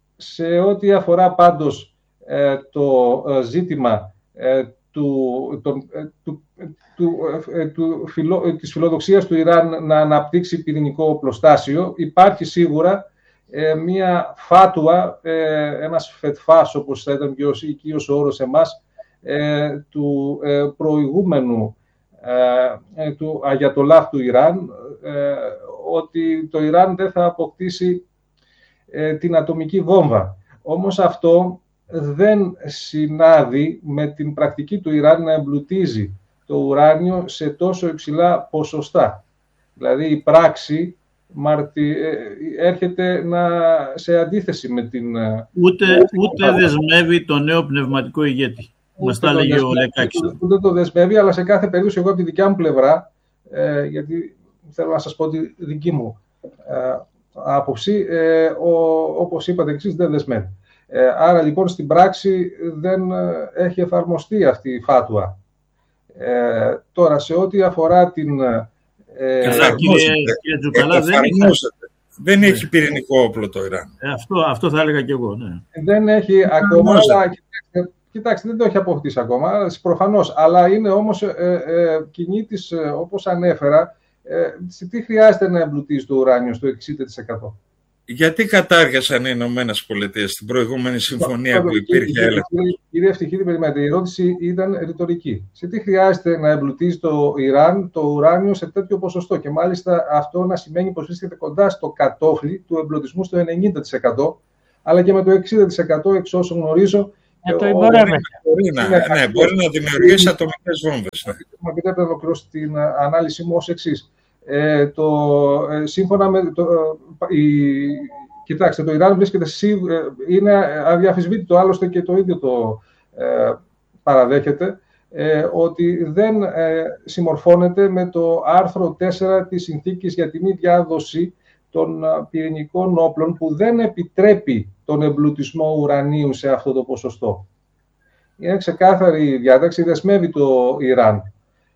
σε ό,τι αφορά πάντως ε, το ε, ζήτημα ε, του, το, ε, του, του, ε, του, φιλο, ε, της φιλοδοξίας του Ιράν να αναπτύξει πυρηνικό οπλοστάσιο, υπάρχει σίγουρα Ε, μία φάτουα, ε, ένας φετφάς, όπως θα ήταν και ο οικείος όρος εμάς, ε, του ε, προηγούμενου ε, ε, του Αγιατολάχ του Ιράν, ε, ότι το Ιράν δεν θα αποκτήσει ε, την ατομική βόμβα. Όμως αυτό δεν συνάδει με την πρακτική του Ιράν να εμπλουτίζει το ουράνιο σε τόσο υψηλά ποσοστά. Δηλαδή η πράξη Μάρτι, έρχεται να, σε αντίθεση με την... Ούτε, ούτε δεσμεύει το νέο πνευματικό ηγέτη. Μας τα έλεγε ο Λεκάκης. Ούτε, ούτε το δεσμεύει, αλλά σε κάθε περίπτωση εγώ από τη δικιά μου πλευρά, ε, γιατί θέλω να σας πω τη δική μου ε, άποψη, ε, ο, όπως είπατε εξής, δεν δεσμεύει. Ε, άρα λοιπόν στην πράξη δεν έχει εφαρμοστεί αυτή η φάτουα. Ε, τώρα σε ό,τι αφορά την... Ε, κύριε, κύριε Τζουκαλά, δεν, δεν έχει πυρηνικό όπλο το Ιράν. Ε, αυτό, αυτό θα έλεγα και εγώ. Ναι. Δεν έχει ακόμα. Αλλά, κοιτάξτε, κοιτάξτε, δεν το έχει αποκτήσει ακόμα, προφανώς. Αλλά είναι όμως ε, ε, κοινή της, ε, όπως ανέφερα, ε, σε τι χρειάζεται να εμπλουτίζει το ουράνιο στο εξήντα τοις εκατό. Γιατί κατάργησαν οι Ηνωμένες Πολιτείες στην προηγούμενη συμφωνία που υπήρχε έλεγχο? Κύριε Ευτυχίδη, περιμένετε, η ερώτηση ήταν ρητορική. Σε τι χρειάζεται να εμπλουτίζει το Ιράν το ουράνιο σε τέτοιο ποσοστό? Και μάλιστα αυτό να σημαίνει πως βρίσκεται κοντά στο κατόφλι του εμπλουτισμού στο ενενήντα τοις εκατό, αλλά και με το εξήντα τοις εκατό εξ όσων γνωρίζω. Για το εμπορεύεται. Μπορεί να, ναι, μπορεί να δημιουργήσει ατομικές βόμβες. Μου επιτρέπετε να ολοκληρώσω την ανάλυση μου ως εξής. Ε, το, ε, σύμφωνα με το, ε, η, κοιτάξτε, το Ιράν βρίσκεται, είναι αδιαφυσβήτητο, άλλωστε και το ίδιο το ε, παραδέχεται, ε, ότι δεν ε, συμμορφώνεται με το άρθρο τέσσερα της Συνθήκης για τη μη διάδοση των πυρηνικών όπλων, που δεν επιτρέπει τον εμπλουτισμό ουρανίου σε αυτό το ποσοστό. Είναι ξεκάθαρη η διάταξη, δεσμεύει το Ιράν.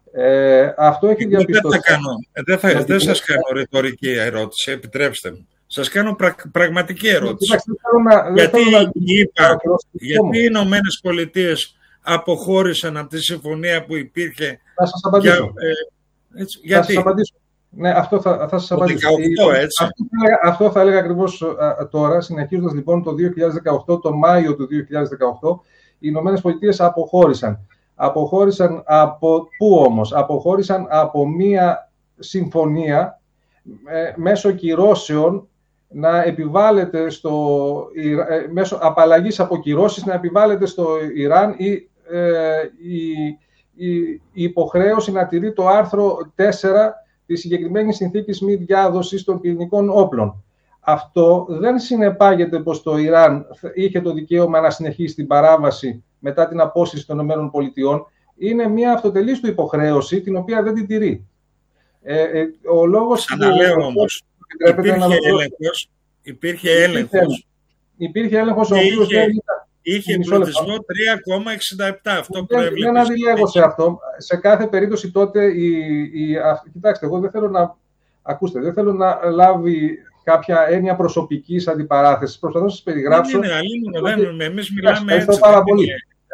Ε, αυτό έχει διαπιστωθεί. Δεν, θα κάνω, δεν, θα, δεν σας κάνω ρητορική ερώτηση, επιτρέψτε μου. Σας κάνω πρα, πραγματική ερώτηση. Να, γιατί, είπα, γιατί οι Ηνωμένες Πολιτείες αποχώρησαν από τη συμφωνία που υπήρχε? Θα σας απαντήσω. Για, ε, έτσι, γιατί? Θα σας απαντήσω. Ναι, αυτό θα, θα σας απαντήσω. δεκαοκτώ, έτσι. Αυτό, αυτό θα έλεγα ακριβώς α, τώρα, συνεχίζοντας λοιπόν το δύο χιλιάδες δεκαοκτώ, τον Μάιο του δύο χιλιάδες δεκαοκτώ, οι Ηνωμένες Πολιτείες αποχώρησαν. Αποχώρησαν από πού όμως? Αποχώρησαν από μία συμφωνία ε, μέσω κυρώσεων να επιβάλλεται στο, ε, μέσω απαλλαγής από κυρώσεις να επιβάλλεται στο Ιράν η, ε, η, η, η υποχρέωση να τηρεί το άρθρο τέσσερα της συγκεκριμένης συνθήκης μη διάδοσης των πυρηνικών όπλων. Αυτό δεν συνεπάγεται πως το Ιράν είχε το δικαίωμα να συνεχίσει την παράβαση μετά την απόσυρση των ΗΠΑ. Είναι μια αυτοτελής του υποχρέωση, την οποία δεν την τηρεί. Ε, ε, ο λόγος Ξαναλέω που, όμως, υπήρχε, να έλεγχος, υπήρχε έλεγχος. Υπήρχε έλεγχος ο οποίος είχε, δεν ήταν. Είχε εμπλουτισμό τρία κόμμα εξήντα επτά. Αυτό δεν, δεν αντιλέγω σε αυτό. Σε κάθε περίπτωση τότε, η, η, α, κοιτάξτε, εγώ δεν θέλω να, ακούστε, δεν θέλω να λάβει κάποια έννοια προσωπικής αντιπαράθεσης. Προσπαθώ να σας περιγράψω. Δεν είναι αλίμονο, δεν, εμείς μιλάμε έτσι. Πάρα πολύ.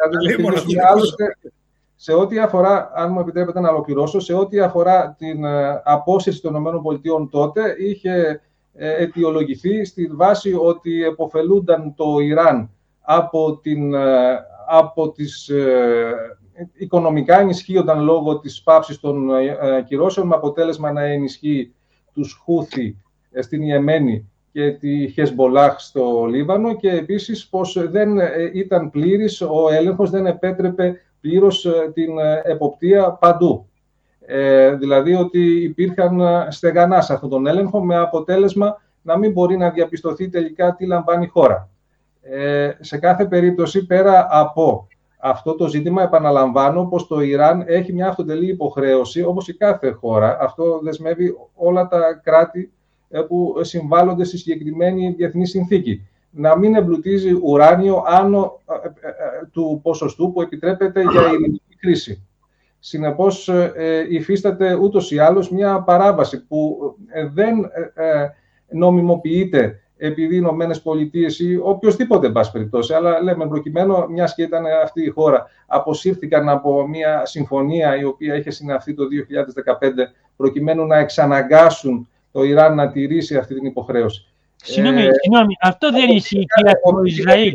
Άλλωστε, σε ό,τι αφορά, αν μου επιτρέπετε να ολοκληρώσω, σε ό,τι αφορά την ε, απόσυρση των ΗΠΑ τότε, είχε ε, αιτιολογηθεί στη βάση ότι επωφελούνταν το Ιράν από, την, ε, από τις ε, οικονομικά ενισχύονταν λόγω της πάυσης των ε, κυρώσεων, με αποτέλεσμα να ενισχύει τους Χούθι ε, στην Ιεμένη και τη Χεσμπολάχ στο Λίβανο, και επίσης πως δεν ήταν πλήρης ο έλεγχος, δεν επέτρεπε πλήρως την εποπτεία παντού. Ε, δηλαδή ότι υπήρχαν στεγανά σε αυτόν τον έλεγχο, με αποτέλεσμα να μην μπορεί να διαπιστωθεί τελικά τι λαμβάνει η χώρα. Ε, σε κάθε περίπτωση, πέρα από αυτό το ζήτημα, επαναλαμβάνω πως το Ιράν έχει μια αυτοτελή υποχρέωση, όπως η κάθε χώρα. Αυτό δεσμεύει όλα τα κράτη που συμβάλλονται στη συγκεκριμένη διεθνή συνθήκη. Να μην εμπλουτίζει ουράνιο άνω ε, ε, του ποσοστού που επιτρέπεται για ειρηνική χρήση. Συνεπώς, ε, υφίσταται ούτως ή άλλως μια παράβαση που ε, δεν ε, ε, νομιμοποιείται επειδή οι Ηνωμένες Πολιτείες ή οποιοσδήποτε, εν πάση περιπτώσει, αλλά λέμε προκειμένου, μιας και ήταν αυτή η χώρα, αποσύρθηκαν από μια συμφωνία η οποία είχε συναυθεί το δύο χιλιάδες δεκαπέντε, προκειμένου να εξαναγκάσουν το Ιράν να τηρήσει αυτή την υποχρέωση. Συγγνώμη, ε, συγγνώμη, αυτό δεν ισχύει και για το Ισραήλ.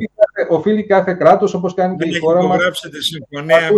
Δεν έχει υπογράψετε συμφωνία με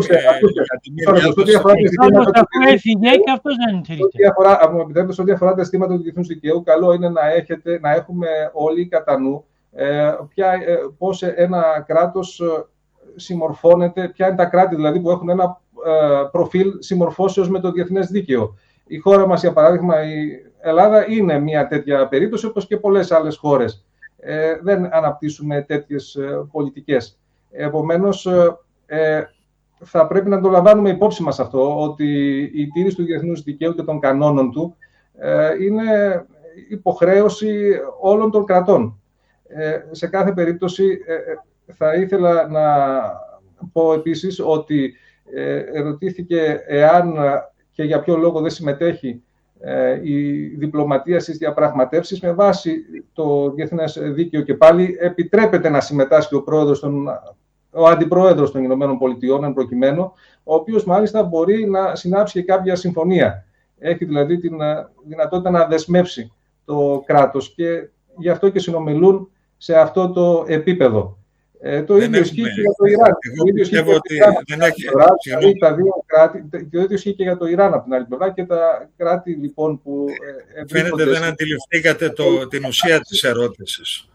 σε ό,τι αφορά τα αισθήματα του διεθνούς δικαίου, καλό είναι να, έχετε, να έχουμε όλοι κατά νου ε, ποια, ε, πώς ένα κράτος συμμορφώνεται, ποια είναι τα κράτη δηλαδή που έχουν ένα ε, προφίλ συμμορφώσεως με το διεθνές δίκαιο. Η χώρα μας, για παράδειγμα, η Ελλάδα είναι μια τέτοια περίπτωση, όπως και πολλές άλλες χώρες. Ε, δεν αναπτύσσουμε τέτοιες ε, πολιτικές. Επομένως, ε, θα πρέπει να το λαμβάνουμε υπόψη μας αυτό, ότι η τήρηση του διεθνούς δικαίου και των κανόνων του ε, είναι υποχρέωση όλων των κρατών. Ε, σε κάθε περίπτωση, ε, θα ήθελα να πω επίσης ότι ε, ερωτήθηκε εάν και για ποιο λόγο δεν συμμετέχει η διπλωματία στις διαπραγματεύσεις. Με βάση το διεθνές δίκαιο και πάλι επιτρέπεται να συμμετάσχει ο, πρόεδρος των, ο αντιπρόεδρος των Ηνωμένων Πολιτειών, εν προκειμένου, ο οποίος μάλιστα μπορεί να συνάψει και κάποια συμφωνία. Έχει δηλαδή την δυνατότητα να δεσμεύσει το κράτος, και γι' αυτό και συνομιλούν σε αυτό το επίπεδο. Ε, το ίδιο ισχύει και για το Ιράν. Εγώ πιστεύω ότι δεν έχει. Δηλαδή, τα δύο κράτη, το ίδιο ισχύει και για το Ιράν από την άλλη πλευρά, και τα κράτη λοιπόν που. Φαίνεται δεν αντιληφθήκατε το, την ουσία της ερώτησης.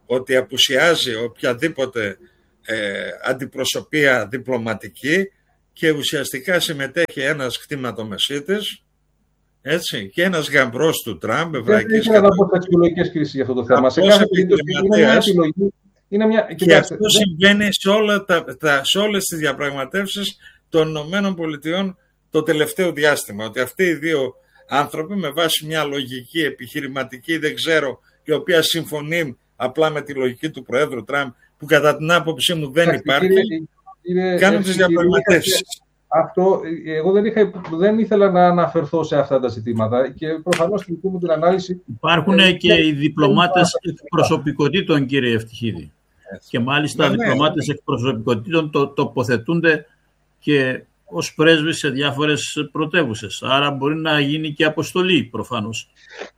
ότι απουσιάζει οποιαδήποτε ε, αντιπροσωπεία διπλωματική και ουσιαστικά συμμετέχει ένας κτηματομεσίτης, έτσι, και ένας γαμπρός του Τραμπ, εβραϊκής. Δεν ήθελα να πω ταξιολογικές κρίσεις για αυτό το θέμα. Σε κάθε περίπτωση είναι μια επιλογή. Είναι μια... Και κοιτάξτε, αυτό συμβαίνει σε, όλα τα, τα, σε όλες τις διαπραγματεύσεις των Ηνωμένων Πολιτειών το τελευταίο διάστημα. Ότι αυτοί οι δύο άνθρωποι με βάση μια λογική επιχειρηματική, δεν ξέρω, η οποία συμφωνεί απλά με τη λογική του Προέδρου Τραμπ, που κατά την άποψή μου δεν υπάρχει, κύριε, κύριε, κάνουν τις διαπραγματεύσεις. Αυτό, εγώ δεν, είχα, δεν ήθελα να αναφερθώ σε αυτά τα ζητήματα και προφανώς στην δική μου την ανάλυση... Υπάρχουν ε, και οι διπλωμάτες εκπροσωπικότητων, κύριε Ευτυχίδη. Και μάλιστα ναι, διπλωμάτες ναι. εκπροσωπικότητων το, τοποθετούνται και ως πρέσβεις σε διάφορες πρωτεύουσες. Άρα μπορεί να γίνει και αποστολή προφανώς.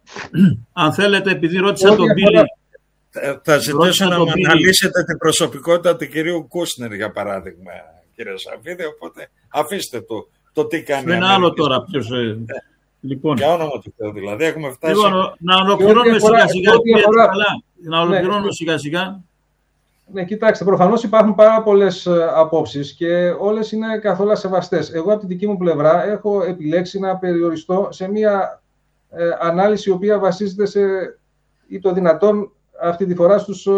Αν θέλετε, επειδή ρώτησα τον Μπίλι... Θα ζητήσω να μου αναλύσετε την προσωπικότητα του κυρίου Κούσνερ, για παράδειγμα, κύριε Σαββίδη, οπότε αφήστε το, το τι κάνει. Είναι άλλο τώρα ποιος... Ε... Λοιπόν, για όνομα του Θεού, δηλαδή έχουμε φτάσει... Λοιπόν, να ολοκληρώνουμε σιγά σιγά, να ολοκληρώνουμε σιγά σιγά. Ναι, κοιτάξτε, προφανώς υπάρχουν πάρα πολλές απόψεις και όλες είναι καθόλου σεβαστές. Εγώ από την δική μου πλευρά έχω επιλέξει να περιοριστώ σε μια ε, ανάλυση η οποία βασίζεται σε, ή το δυνατόν αυτή τη φορά στους,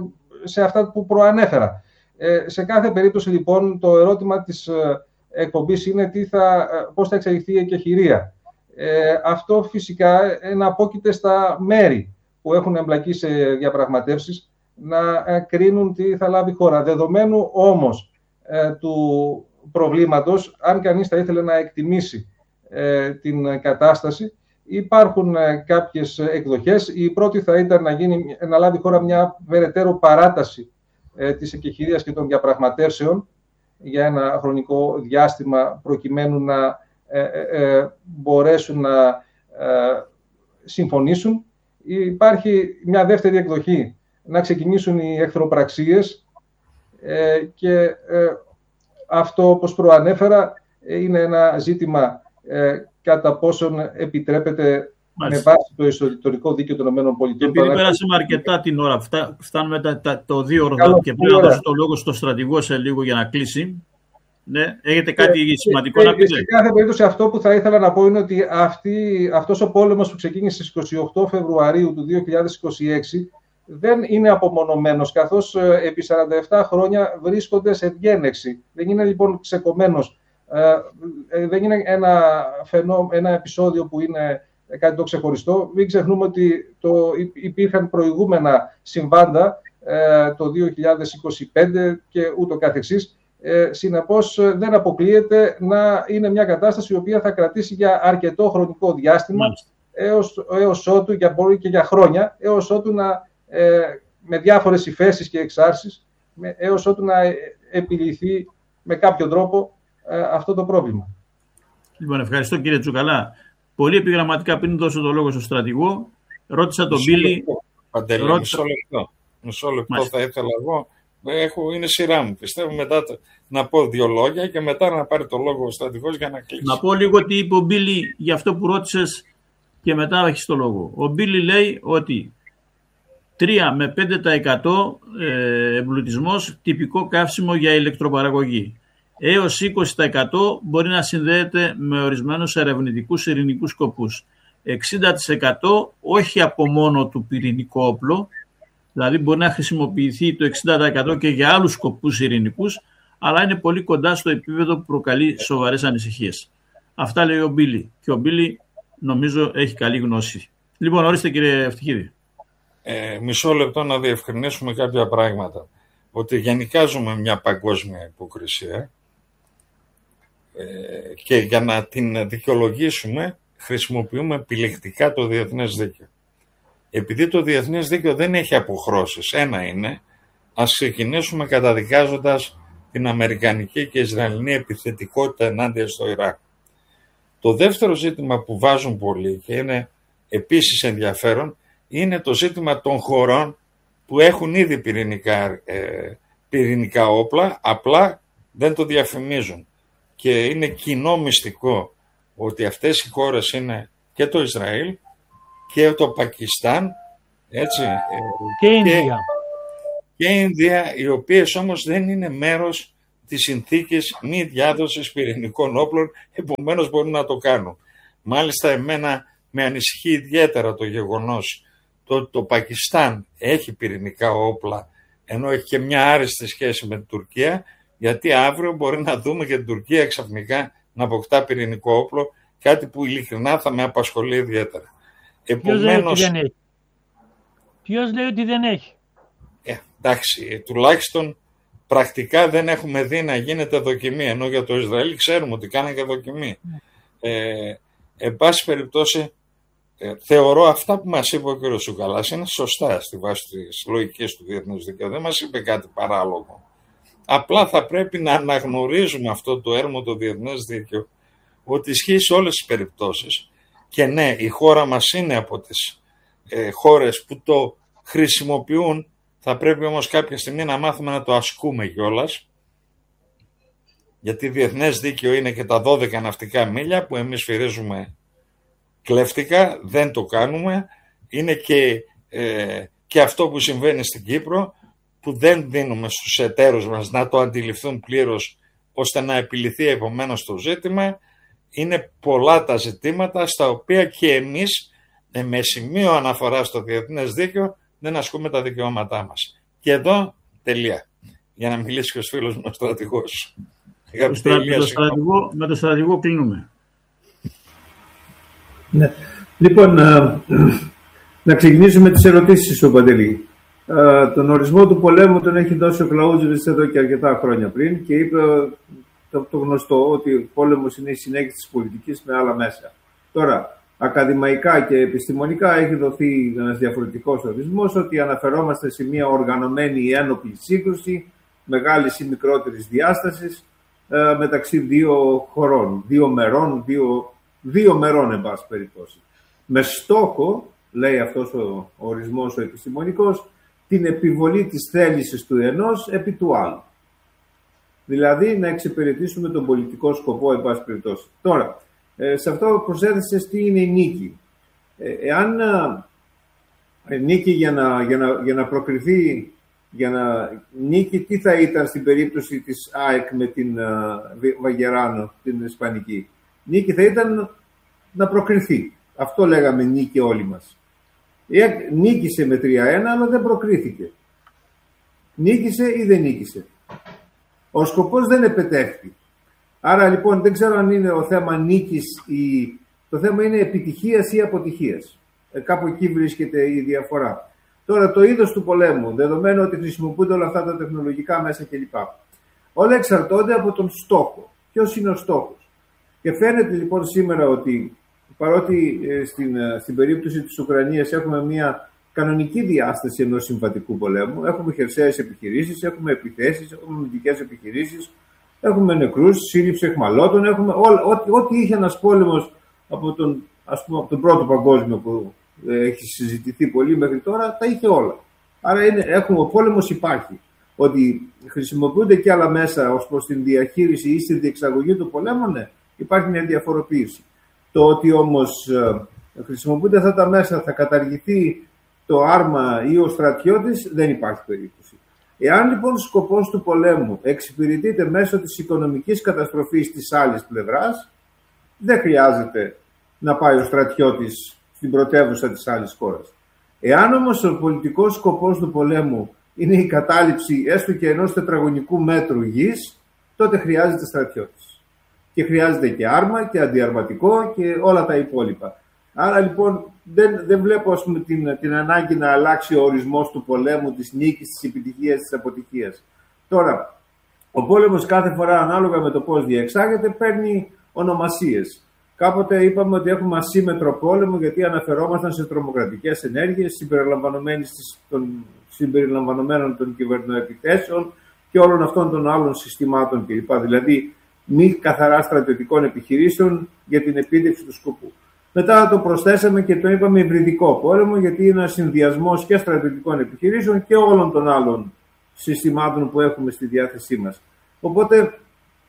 σε αυτά που προανέφερα. Ε, σε κάθε περίπτωση λοιπόν το ερώτημα της ε, εκπομπής είναι τι θα, πώς θα εξελιχθεί η εκεχηρία. Ε, αυτό φυσικά εναπόκειται στα μέρη που έχουν εμπλακεί σε διαπραγματεύσεις να κρίνουν τι θα λάβει η χώρα. Δεδομένου όμως ε, του προβλήματος, αν κανείς θα ήθελε να εκτιμήσει ε, την κατάσταση, υπάρχουν ε, κάποιες εκδοχές. Η πρώτη θα ήταν να, γίνει, να λάβει η χώρα μια περαιτέρω παράταση ε, της εκεχηρίας και των διαπραγματεύσεων για ένα χρονικό διάστημα, προκειμένου να ε, ε, μπορέσουν να ε, συμφωνήσουν. Υπάρχει μια δεύτερη εκδοχή, να ξεκινήσουν οι εχθροπραξίες ε, και ε, αυτό, όπως προανέφερα, ε, είναι ένα ζήτημα ε, κατά πόσον επιτρέπεται Μάλιστα. με βάση το εσωτερικό δίκαιο των ΗΠΑ. Και επειδή πέρασαμε αρκετά την ώρα, φτά, φτάνουμε τα, τα, το δύο ώρο και πρέπει να δώσω το λόγο στο στρατηγό σε λίγο για να κλείσει. Ναι, έχετε κάτι ε, σημαντικό ε, να πείτε? Σε κάθε περίπτωση αυτό που θα ήθελα να πω είναι ότι αυτή, αυτός ο πόλεμος που ξεκίνησε στις είκοσι οκτώ Φεβρουαρίου του δύο χιλιάδες είκοσι έξι δεν είναι απομονωμένος, καθώς ε, επί σαράντα επτά χρόνια βρίσκονται σε διένεξη. Δεν είναι λοιπόν ξεκομμένος. Ε, ε, δεν είναι ένα, φαινό, ένα επεισόδιο που είναι κάτι το ξεχωριστό. Μην ξεχνούμε ότι το, υπήρχαν προηγούμενα συμβάντα ε, το δύο χιλιάδες είκοσι πέντε και ούτω καθεξής. Ε, συνεπώς δεν αποκλείεται να είναι μια κατάσταση η οποία θα κρατήσει για αρκετό χρονικό διάστημα έως, έως ότου, για μπορεί και για χρόνια, έως ότου να, ε, με διάφορες υφέσεις και εξάρσεις, με, έως ότου να επιλυθεί με κάποιο τρόπο ε, αυτό το πρόβλημα. Λοιπόν, ευχαριστώ κύριε Τσουκαλά. Πολύ επιγραμματικά, πριν δώσω το λόγο στον στρατηγό, ρώτησα τον Μπίλι. Παντελή, ρώτησα... μισό λεπτό. Μισό λεπτό θα ήθελα εγώ. Έχω, είναι σειρά μου. Πιστεύω μετά το, να πω δύο λόγια και μετά να πάρει το λόγο ο στρατηγός για να κλείσει. Να πω λίγο τι είπε ο Μπίλι για αυτό που ρώτησες και μετά έχεις το λόγο. Ο Μπίλι λέει ότι τρία με πέντε τοις εκατό εμπλουτισμός τυπικό καύσιμο για ηλεκτροπαραγωγή. Έως είκοσι τοις εκατό μπορεί να συνδέεται με ορισμένους ερευνητικούς ειρηνικούς σκοπούς. εξήντα τοις εκατό όχι από μόνο του πυρηνικό όπλο, δηλαδή μπορεί να χρησιμοποιηθεί το εξήντα τοις εκατό και για άλλους σκοπούς ειρηνικούς, αλλά είναι πολύ κοντά στο επίπεδο που προκαλεί σοβαρές ανησυχίες. Αυτά λέει ο Μπίλι και ο Μπίλι νομίζω έχει καλή γνώση. Λοιπόν, ορίστε κύριε Ευτυχίδη. Ε, μισό λεπτό να διευκρινίσουμε κάποια πράγματα. Ότι γενικά ζούμε μια παγκόσμια υποκρισία ε, και για να την δικαιολογήσουμε χρησιμοποιούμε επιλεκτικά το διεθνές δίκαιο. Επειδή το διεθνές δίκαιο δεν έχει αποχρώσεις, ένα είναι, ας ξεκινήσουμε καταδικάζοντας την αμερικανική και ισραηλινή επιθετικότητα ενάντια στο Ιράκ. Το δεύτερο ζήτημα που βάζουν πολλοί και είναι επίσης ενδιαφέρον είναι το ζήτημα των χωρών που έχουν ήδη πυρηνικά, ε, πυρηνικά όπλα, απλά δεν το διαφημίζουν. Και είναι κοινό μυστικό ότι αυτές οι χώρες είναι και το Ισραήλ και το Πακιστάν, έτσι, και, και, και η Ινδία, οι οποίες όμως δεν είναι μέρος της συνθήκης μη διάδοσης πυρηνικών όπλων, επομένως μπορούν να το κάνουν. Μάλιστα εμένα με ανησυχεί ιδιαίτερα το γεγονός ότι το Πακιστάν έχει πυρηνικά όπλα, ενώ έχει και μια άριστη σχέση με την Τουρκία, γιατί αύριο μπορεί να δούμε και την Τουρκία ξαφνικά να αποκτά πυρηνικό όπλο, κάτι που ειλικρινά θα με απασχολεί ιδιαίτερα. Επομένως, Ποιος λέει ότι δεν έχει. Ποιος λέει ότι δεν έχει. Ε, εντάξει, τουλάχιστον πρακτικά δεν έχουμε δει να γίνεται δοκιμή, ενώ για το Ισραήλ ξέρουμε ότι κάνει και δοκιμή. Ε, εν πάση περιπτώσει, ε, θεωρώ αυτά που μας είπε ο κ. Τσουκαλάς είναι σωστά στη βάση της λογικής του διεθνούς δικαίου. Δεν μας είπε κάτι παράλογο. Απλά θα πρέπει να αναγνωρίζουμε αυτό το έρμο το διεθνές δίκαιο, ότι ισχύει σε όλες τις περιπτώσεις. Και ναι, η χώρα μας είναι από τις ε, χώρες που το χρησιμοποιούν. Θα πρέπει όμως κάποια στιγμή να μάθουμε να το ασκούμε κιόλας, γιατί διεθνές δίκαιο είναι και τα δώδεκα ναυτικά μίλια που εμείς φυρίζουμε κλέφτικα, δεν το κάνουμε. Είναι και, ε, και αυτό που συμβαίνει στην Κύπρο, που δεν δίνουμε στους εταίρους μας να το αντιληφθούν πλήρως, ώστε να επιληθεί επομένως το ζήτημα. Είναι πολλά τα ζητήματα στα οποία και εμείς με σημείο αναφορά στο διεθνές δίκαιο δεν ασκούμε τα δικαιώματά μας. Και εδώ τελεία. Για να μιλήσει και ο φίλος μου ο στρατηγός. Το στρατηγό, το στρατηγό, με το στρατηγό κλείνουμε. Ναι. Λοιπόν, να, να ξεκινήσουμε τις ερωτήσεις σου, Παντελή. Uh, τον ορισμό του πολέμου τον έχει δώσει ο Κλαούτζεβιτς εδώ και αρκετά χρόνια πριν και είπε το, το γνωστό ότι ο πόλεμος είναι η συνέχιση της πολιτικής με άλλα μέσα. Τώρα, ακαδημαϊκά και επιστημονικά έχει δοθεί ένας διαφορετικός ορισμός ότι αναφερόμαστε σε μια οργανωμένη ένοπλη σύγκρουση μεγάλης ή μικρότερης διάστασης uh, μεταξύ δύο χωρών, δύο μερών, δύο, δύο μερών εν πάση περιπτώσει. Με στόχο, λέει αυτός ο ορισμός ο επιστημονικός, την επιβολή της θέλησης του ενός επί του άλλου. Δηλαδή να εξυπηρετήσουμε τον πολιτικό σκοπό, εν πάση περιπτώσει. Τώρα, ε, σε αυτό προσέθεσες τι είναι η νίκη. Ε, εάν ε, νίκη για να, για, να, για να προκριθεί, για να νίκη, τι θα ήταν στην περίπτωση της ΑΕΚ με την ε, Βαγεράνο, την Ισπανική. Νίκη θα ήταν να προκριθεί. Αυτό λέγαμε νίκη όλοι μας. Νίκησε με τρία ένα, αλλά δεν προκρίθηκε. Νίκησε ή δεν νίκησε. Ο σκοπός δεν επετέχθη. Άρα λοιπόν δεν ξέρω αν είναι ο θέμα νίκης ή... Το θέμα είναι επιτυχίας ή αποτυχίας. Ε, κάπου εκεί βρίσκεται η διαφορά. Τώρα το είδος του πολέμου, δεδομένου ότι χρησιμοποιούνται όλα αυτά τα τεχνολογικά μέσα κλπ. Όλα εξαρτώνται από τον στόχο. Ποιος είναι ο στόχος. Και φαίνεται λοιπόν σήμερα ότι παρότι ε, στην, ε, στην περίπτωση της Ουκρανίας έχουμε μια κανονική διάσταση ενός συμβατικού πολέμου, έχουμε χερσαίες επιχειρήσεις, έχουμε επιθέσεις, έχουμε αμυντικές επιχειρήσεις, έχουμε νεκρούς, σύλληψη εχμαλώτων, έχουμε ό,τι, ό,τι είχε ένας πόλεμος από τον, ας πούμε, από τον πρώτο παγκόσμιο που ε, έχει συζητηθεί πολύ μέχρι τώρα, τα είχε όλα. Άρα είναι, έχουμε, ο πόλεμος υπάρχει. Ότι χρησιμοποιούνται και άλλα μέσα ως προς την διαχείριση ή στην διεξαγωγή του πολέμου, ναι, υπάρχει μια διαφοροποίηση. Το ότι όμως ε, χρησιμοποιούνται αυτά τα μέσα, θα καταργηθεί το άρμα ή ο στρατιώτης, δεν υπάρχει περίπτωση. Εάν λοιπόν ο σκοπός του πολέμου εξυπηρετείται μέσω της οικονομικής καταστροφής της άλλης πλευράς, δεν χρειάζεται να πάει ο στρατιώτης στην πρωτεύουσα της άλλης χώρας. Εάν όμως ο πολιτικός σκοπός του πολέμου είναι η κατάληψη έστω και ενός τετραγωνικού μέτρου γης, τότε χρειάζεται στρατιώτης. Και χρειάζεται και άρμα και αντιαρματικό και όλα τα υπόλοιπα. Άρα λοιπόν δεν, δεν βλέπω ας πούμε, την, την ανάγκη να αλλάξει ο ορισμός του πολέμου, της νίκης, της επιτυχίας, της αποτυχίας. Τώρα, ο πόλεμος κάθε φορά ανάλογα με το πώς διεξάγεται παίρνει ονομασίες. Κάποτε είπαμε ότι έχουμε ασύμετρο πόλεμο γιατί αναφερόμασταν σε τρομοκρατικές ενέργειες των, συμπεριλαμβανομένων των κυβερνοεπιθέσεων και όλων αυτών των άλλων συστημάτων κλπ. Δηλαδή μη καθαρά στρατιωτικών επιχειρήσεων για την επίτευξη του σκοπού. Μετά το προσθέσαμε και το είπαμε υβριδικό πόλεμο, γιατί είναι ένας συνδυασμός και στρατιωτικών επιχειρήσεων και όλων των άλλων συστημάτων που έχουμε στη διάθεσή μας. Οπότε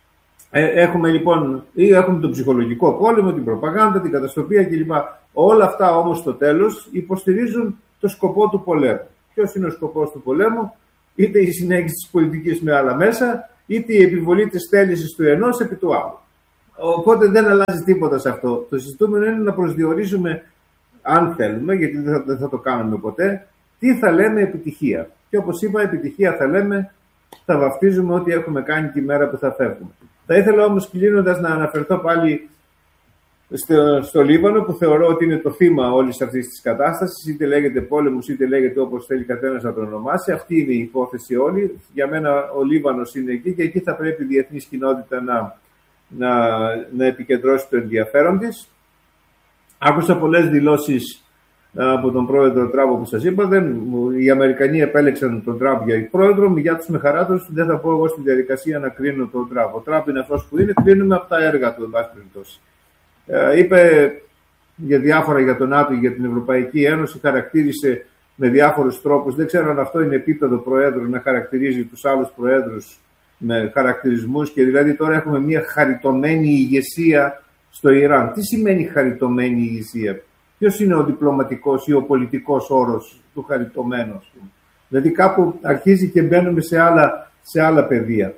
ε, έχουμε λοιπόν ή έχουμε τον ψυχολογικό πόλεμο, την προπαγάνδα, την καταστροφία κλπ. Όλα αυτά όμως στο τέλος υποστηρίζουν το σκοπό του πολέμου. Ποιος είναι ο σκοπός του πολέμου? είτε η συνέχιση της πολιτικής με άλλα μέσα, είτε η επιβολή της θέλησης του ενός επί του άλλου. Οπότε δεν αλλάζει τίποτα σε αυτό. Το συζητούμενο είναι να προσδιορίσουμε, αν θέλουμε, γιατί δεν θα, δεν θα το κάνουμε ποτέ, τι θα λέμε επιτυχία. Και όπως είπα, επιτυχία θα λέμε, θα βαφτίζουμε ό,τι έχουμε κάνει τη μέρα που θα φεύγουμε. Θα ήθελα όμως, κλείνοντας, να αναφερθώ πάλι στο, στο Λίβανο, που θεωρώ ότι είναι το θύμα όλης αυτής της κατάστασης, είτε λέγεται πόλεμος, είτε λέγεται όπως θέλει καθένας να τον ονομάσει. Αυτή είναι η υπόθεση όλη. Για μένα ο Λίβανος είναι εκεί και εκεί θα πρέπει η διεθνής κοινότητα να, να, να επικεντρώσει το ενδιαφέρον της. Άκουσα πολλές δηλώσεις από τον πρόεδρο Τραμπ που σας είπα. Δεν, οι Αμερικανοί επέλεξαν τον Τραμπ για πρόεδρο. Για τους με χαρά τους, δεν θα πω εγώ στη διαδικασία να κρίνω τον Τραμπ. Ο Τραμπ είναι αυτός που είναι, κρίνουμε από τα έργα του, εν πάση περιπτώσει. Ε, είπε για διάφορα για τον ΝΑΤΟ, για την Ευρωπαϊκή Ένωση, χαρακτήρισε με διάφορους τρόπους. Δεν ξέρω αν αυτό είναι επίπεδο προέδρου να χαρακτηρίζει τους άλλους προέδρους με χαρακτηρισμούς. Και δηλαδή τώρα έχουμε μια χαριτωμένη ηγεσία στο Ιράν. Τι σημαίνει χαριτωμένη ηγεσία? Ποιος είναι ο διπλωματικός ή ο πολιτικός όρος του χαριτωμένου? Δηλαδή κάπου αρχίζει και μπαίνουμε σε άλλα, σε άλλα πεδία.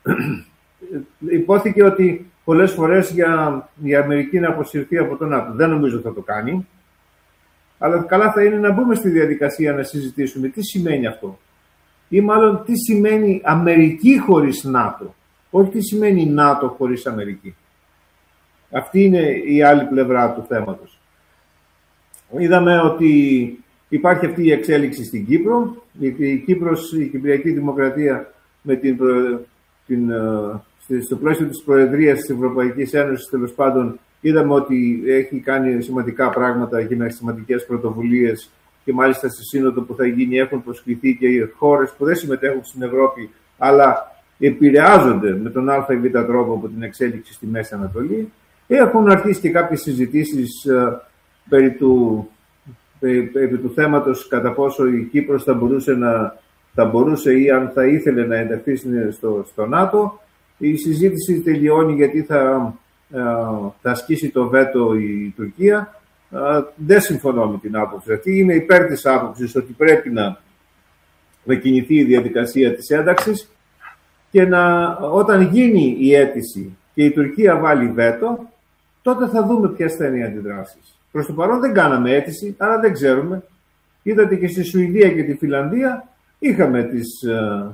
Υπόθηκε ότι πολλές φορές για η Αμερική να αποσυρθεί από τον ΝΑΤΟ. Δεν νομίζω θα το κάνει. Αλλά καλά θα είναι να μπούμε στη διαδικασία να συζητήσουμε τι σημαίνει αυτό. Ή μάλλον τι σημαίνει Αμερική χωρίς ΝΑΤΟ. Όχι τι σημαίνει ΝΑΤΟ χωρίς Αμερική. Αυτή είναι η άλλη πλευρά του θέματος. Είδαμε ότι υπάρχει αυτή η εξέλιξη στην Κύπρο. Η Κύπρος, η Κυπριακή Δημοκρατία με την, την, στο πλαίσιο της Προεδρίας της Ευρωπαϊκής Ένωσης, τέλος πάντων, είδαμε ότι έχει κάνει σημαντικά πράγματα και με σημαντικές πρωτοβουλίες και μάλιστα στη σύνοδο που θα γίνει έχουν προσκληθεί και οι χώρες που δεν συμμετέχουν στην Ευρώπη αλλά επηρεάζονται με τον α ή β τρόπο από την εξέλιξη στη Μέση Ανατολή. Έχουν αρχίσει και κάποιες συζητήσεις uh, περί, του, περί, περί του θέματος κατά πόσο η Κύπρος θα μπορούσε, να, θα μπορούσε ή αν θα ήθελε να ενταχθεί στο, στο ΝΑΤΟ. Η συζήτηση τελειώνει γιατί θα, uh, θα ασκήσει το βέτο η Τουρκία. Uh, δεν συμφωνώ με την άποψη αυτή. Είμαι υπέρ της άποψης ότι πρέπει να, να κινηθεί η διαδικασία της ένταξης και να, όταν γίνει η αίτηση και η Τουρκία βάλει βέτο, τότε θα δούμε ποιες θα είναι οι αντιδράσεις. Προς το παρόν δεν κάναμε αίτηση, άρα δεν ξέρουμε. Είδατε και στη Σουηδία και τη Φιλανδία είχαμε τις, ε,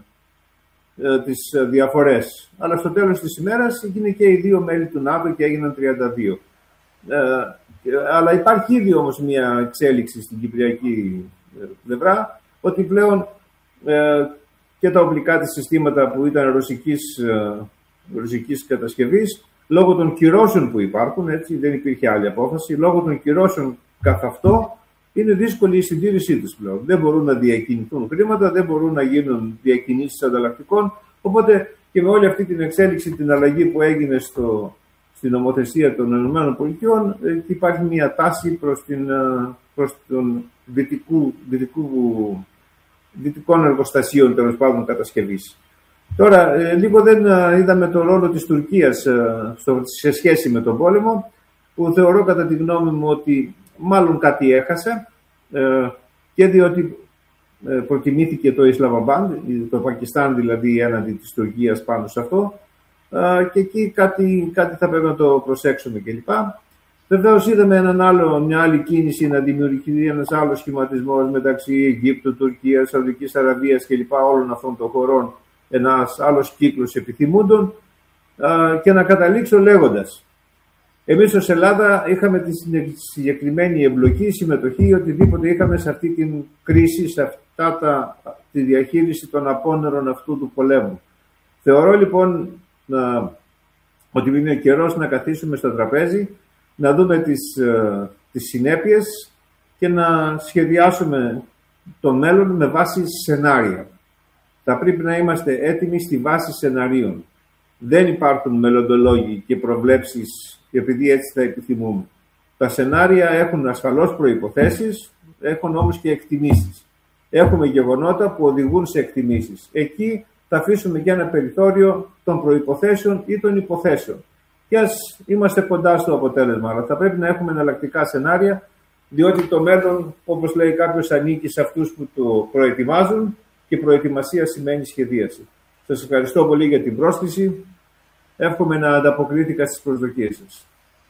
ε, τις διαφορές. Αλλά στο τέλος της ημέρας είναι και οι δύο μέλη του ΝΑΤΟ και έγιναν τριάντα δύο. Ε, αλλά υπάρχει ήδη όμως μια εξέλιξη στην κυπριακή πλευρά, ότι πλέον ε, και τα οπλικά της συστήματα που ήταν ρωσικής, ε, ρωσικής κατασκευής, λόγω των κυρώσεων που υπάρχουν, έτσι δεν υπήρχε άλλη απόφαση, λόγω των κυρώσεων καθ' αυτό είναι δύσκολη η συντήρησή τους πλέον. Δεν μπορούν να διακινηθούν χρήματα, δεν μπορούν να γίνουν διακινήσεις ανταλλακτικών, οπότε και με όλη αυτή την εξέλιξη, την αλλαγή που έγινε στο, στην νομοθεσία των ΗΠΑ, υπάρχει μια τάση προς, την, προς τον δυτικού, δυτικού, δυτικών εργοστασίων τέλος πάντων κατασκευής. Τώρα, λίγο δεν είδαμε το ρόλο της Τουρκίας στο, σε σχέση με τον πόλεμο, που θεωρώ κατά τη γνώμη μου ότι μάλλον κάτι έχασε, και διότι προτιμήθηκε το Ισλαμαμπάντ, το Πακιστάν δηλαδή έναντι της Τουρκίας πάνω σε αυτό, και εκεί κάτι, κάτι θα πρέπει να το προσέξουμε κλπ. Βεβαίως είδαμε έναν άλλο, μια άλλη κίνηση να δημιουργηθεί ένας άλλος σχηματισμός μεταξύ Αιγύπτου, Τουρκίας, Σαουδικής Αραβίας κλπ. Όλων αυτών των χωρών, ένας άλλος κύκλος επιθυμούντων, και να καταλήξω λέγοντας, εμείς ως Ελλάδα είχαμε τη συγκεκριμένη εμπλοκή, συμμετοχή, οτιδήποτε είχαμε σε αυτή την κρίση, σε αυτά τα, τη διαχείριση των απόνερων αυτού του πολέμου. Θεωρώ λοιπόν να, ότι είναι καιρός να καθίσουμε στο τραπέζι, να δούμε τις, ε, τις συνέπειες και να σχεδιάσουμε το μέλλον με βάση σενάρια. Θα πρέπει να είμαστε έτοιμοι στη βάση σεναρίων. Δεν υπάρχουν μελλοντολόγοι και προβλέψεις επειδή έτσι θα επιθυμούμε. Τα σενάρια έχουν ασφαλώς προϋποθέσεις, έχουν όμως και εκτιμήσεις. Έχουμε γεγονότα που οδηγούν σε εκτιμήσεις. Εκεί θα αφήσουμε και ένα περιθώριο των προϋποθέσεων ή των υποθέσεων. Και ας είμαστε κοντά στο αποτέλεσμα, αλλά θα πρέπει να έχουμε εναλλακτικά σενάρια, διότι το μέλλον, όπως λέει κάποιος, ανήκει σε αυτούς που το προετοιμάζουν και προετοιμασία σημαίνει σχεδίαση. Σας ευχαριστώ πολύ για την πρόσκληση. Εύχομαι να ανταποκρίθηκα στις προσδοκίες σας.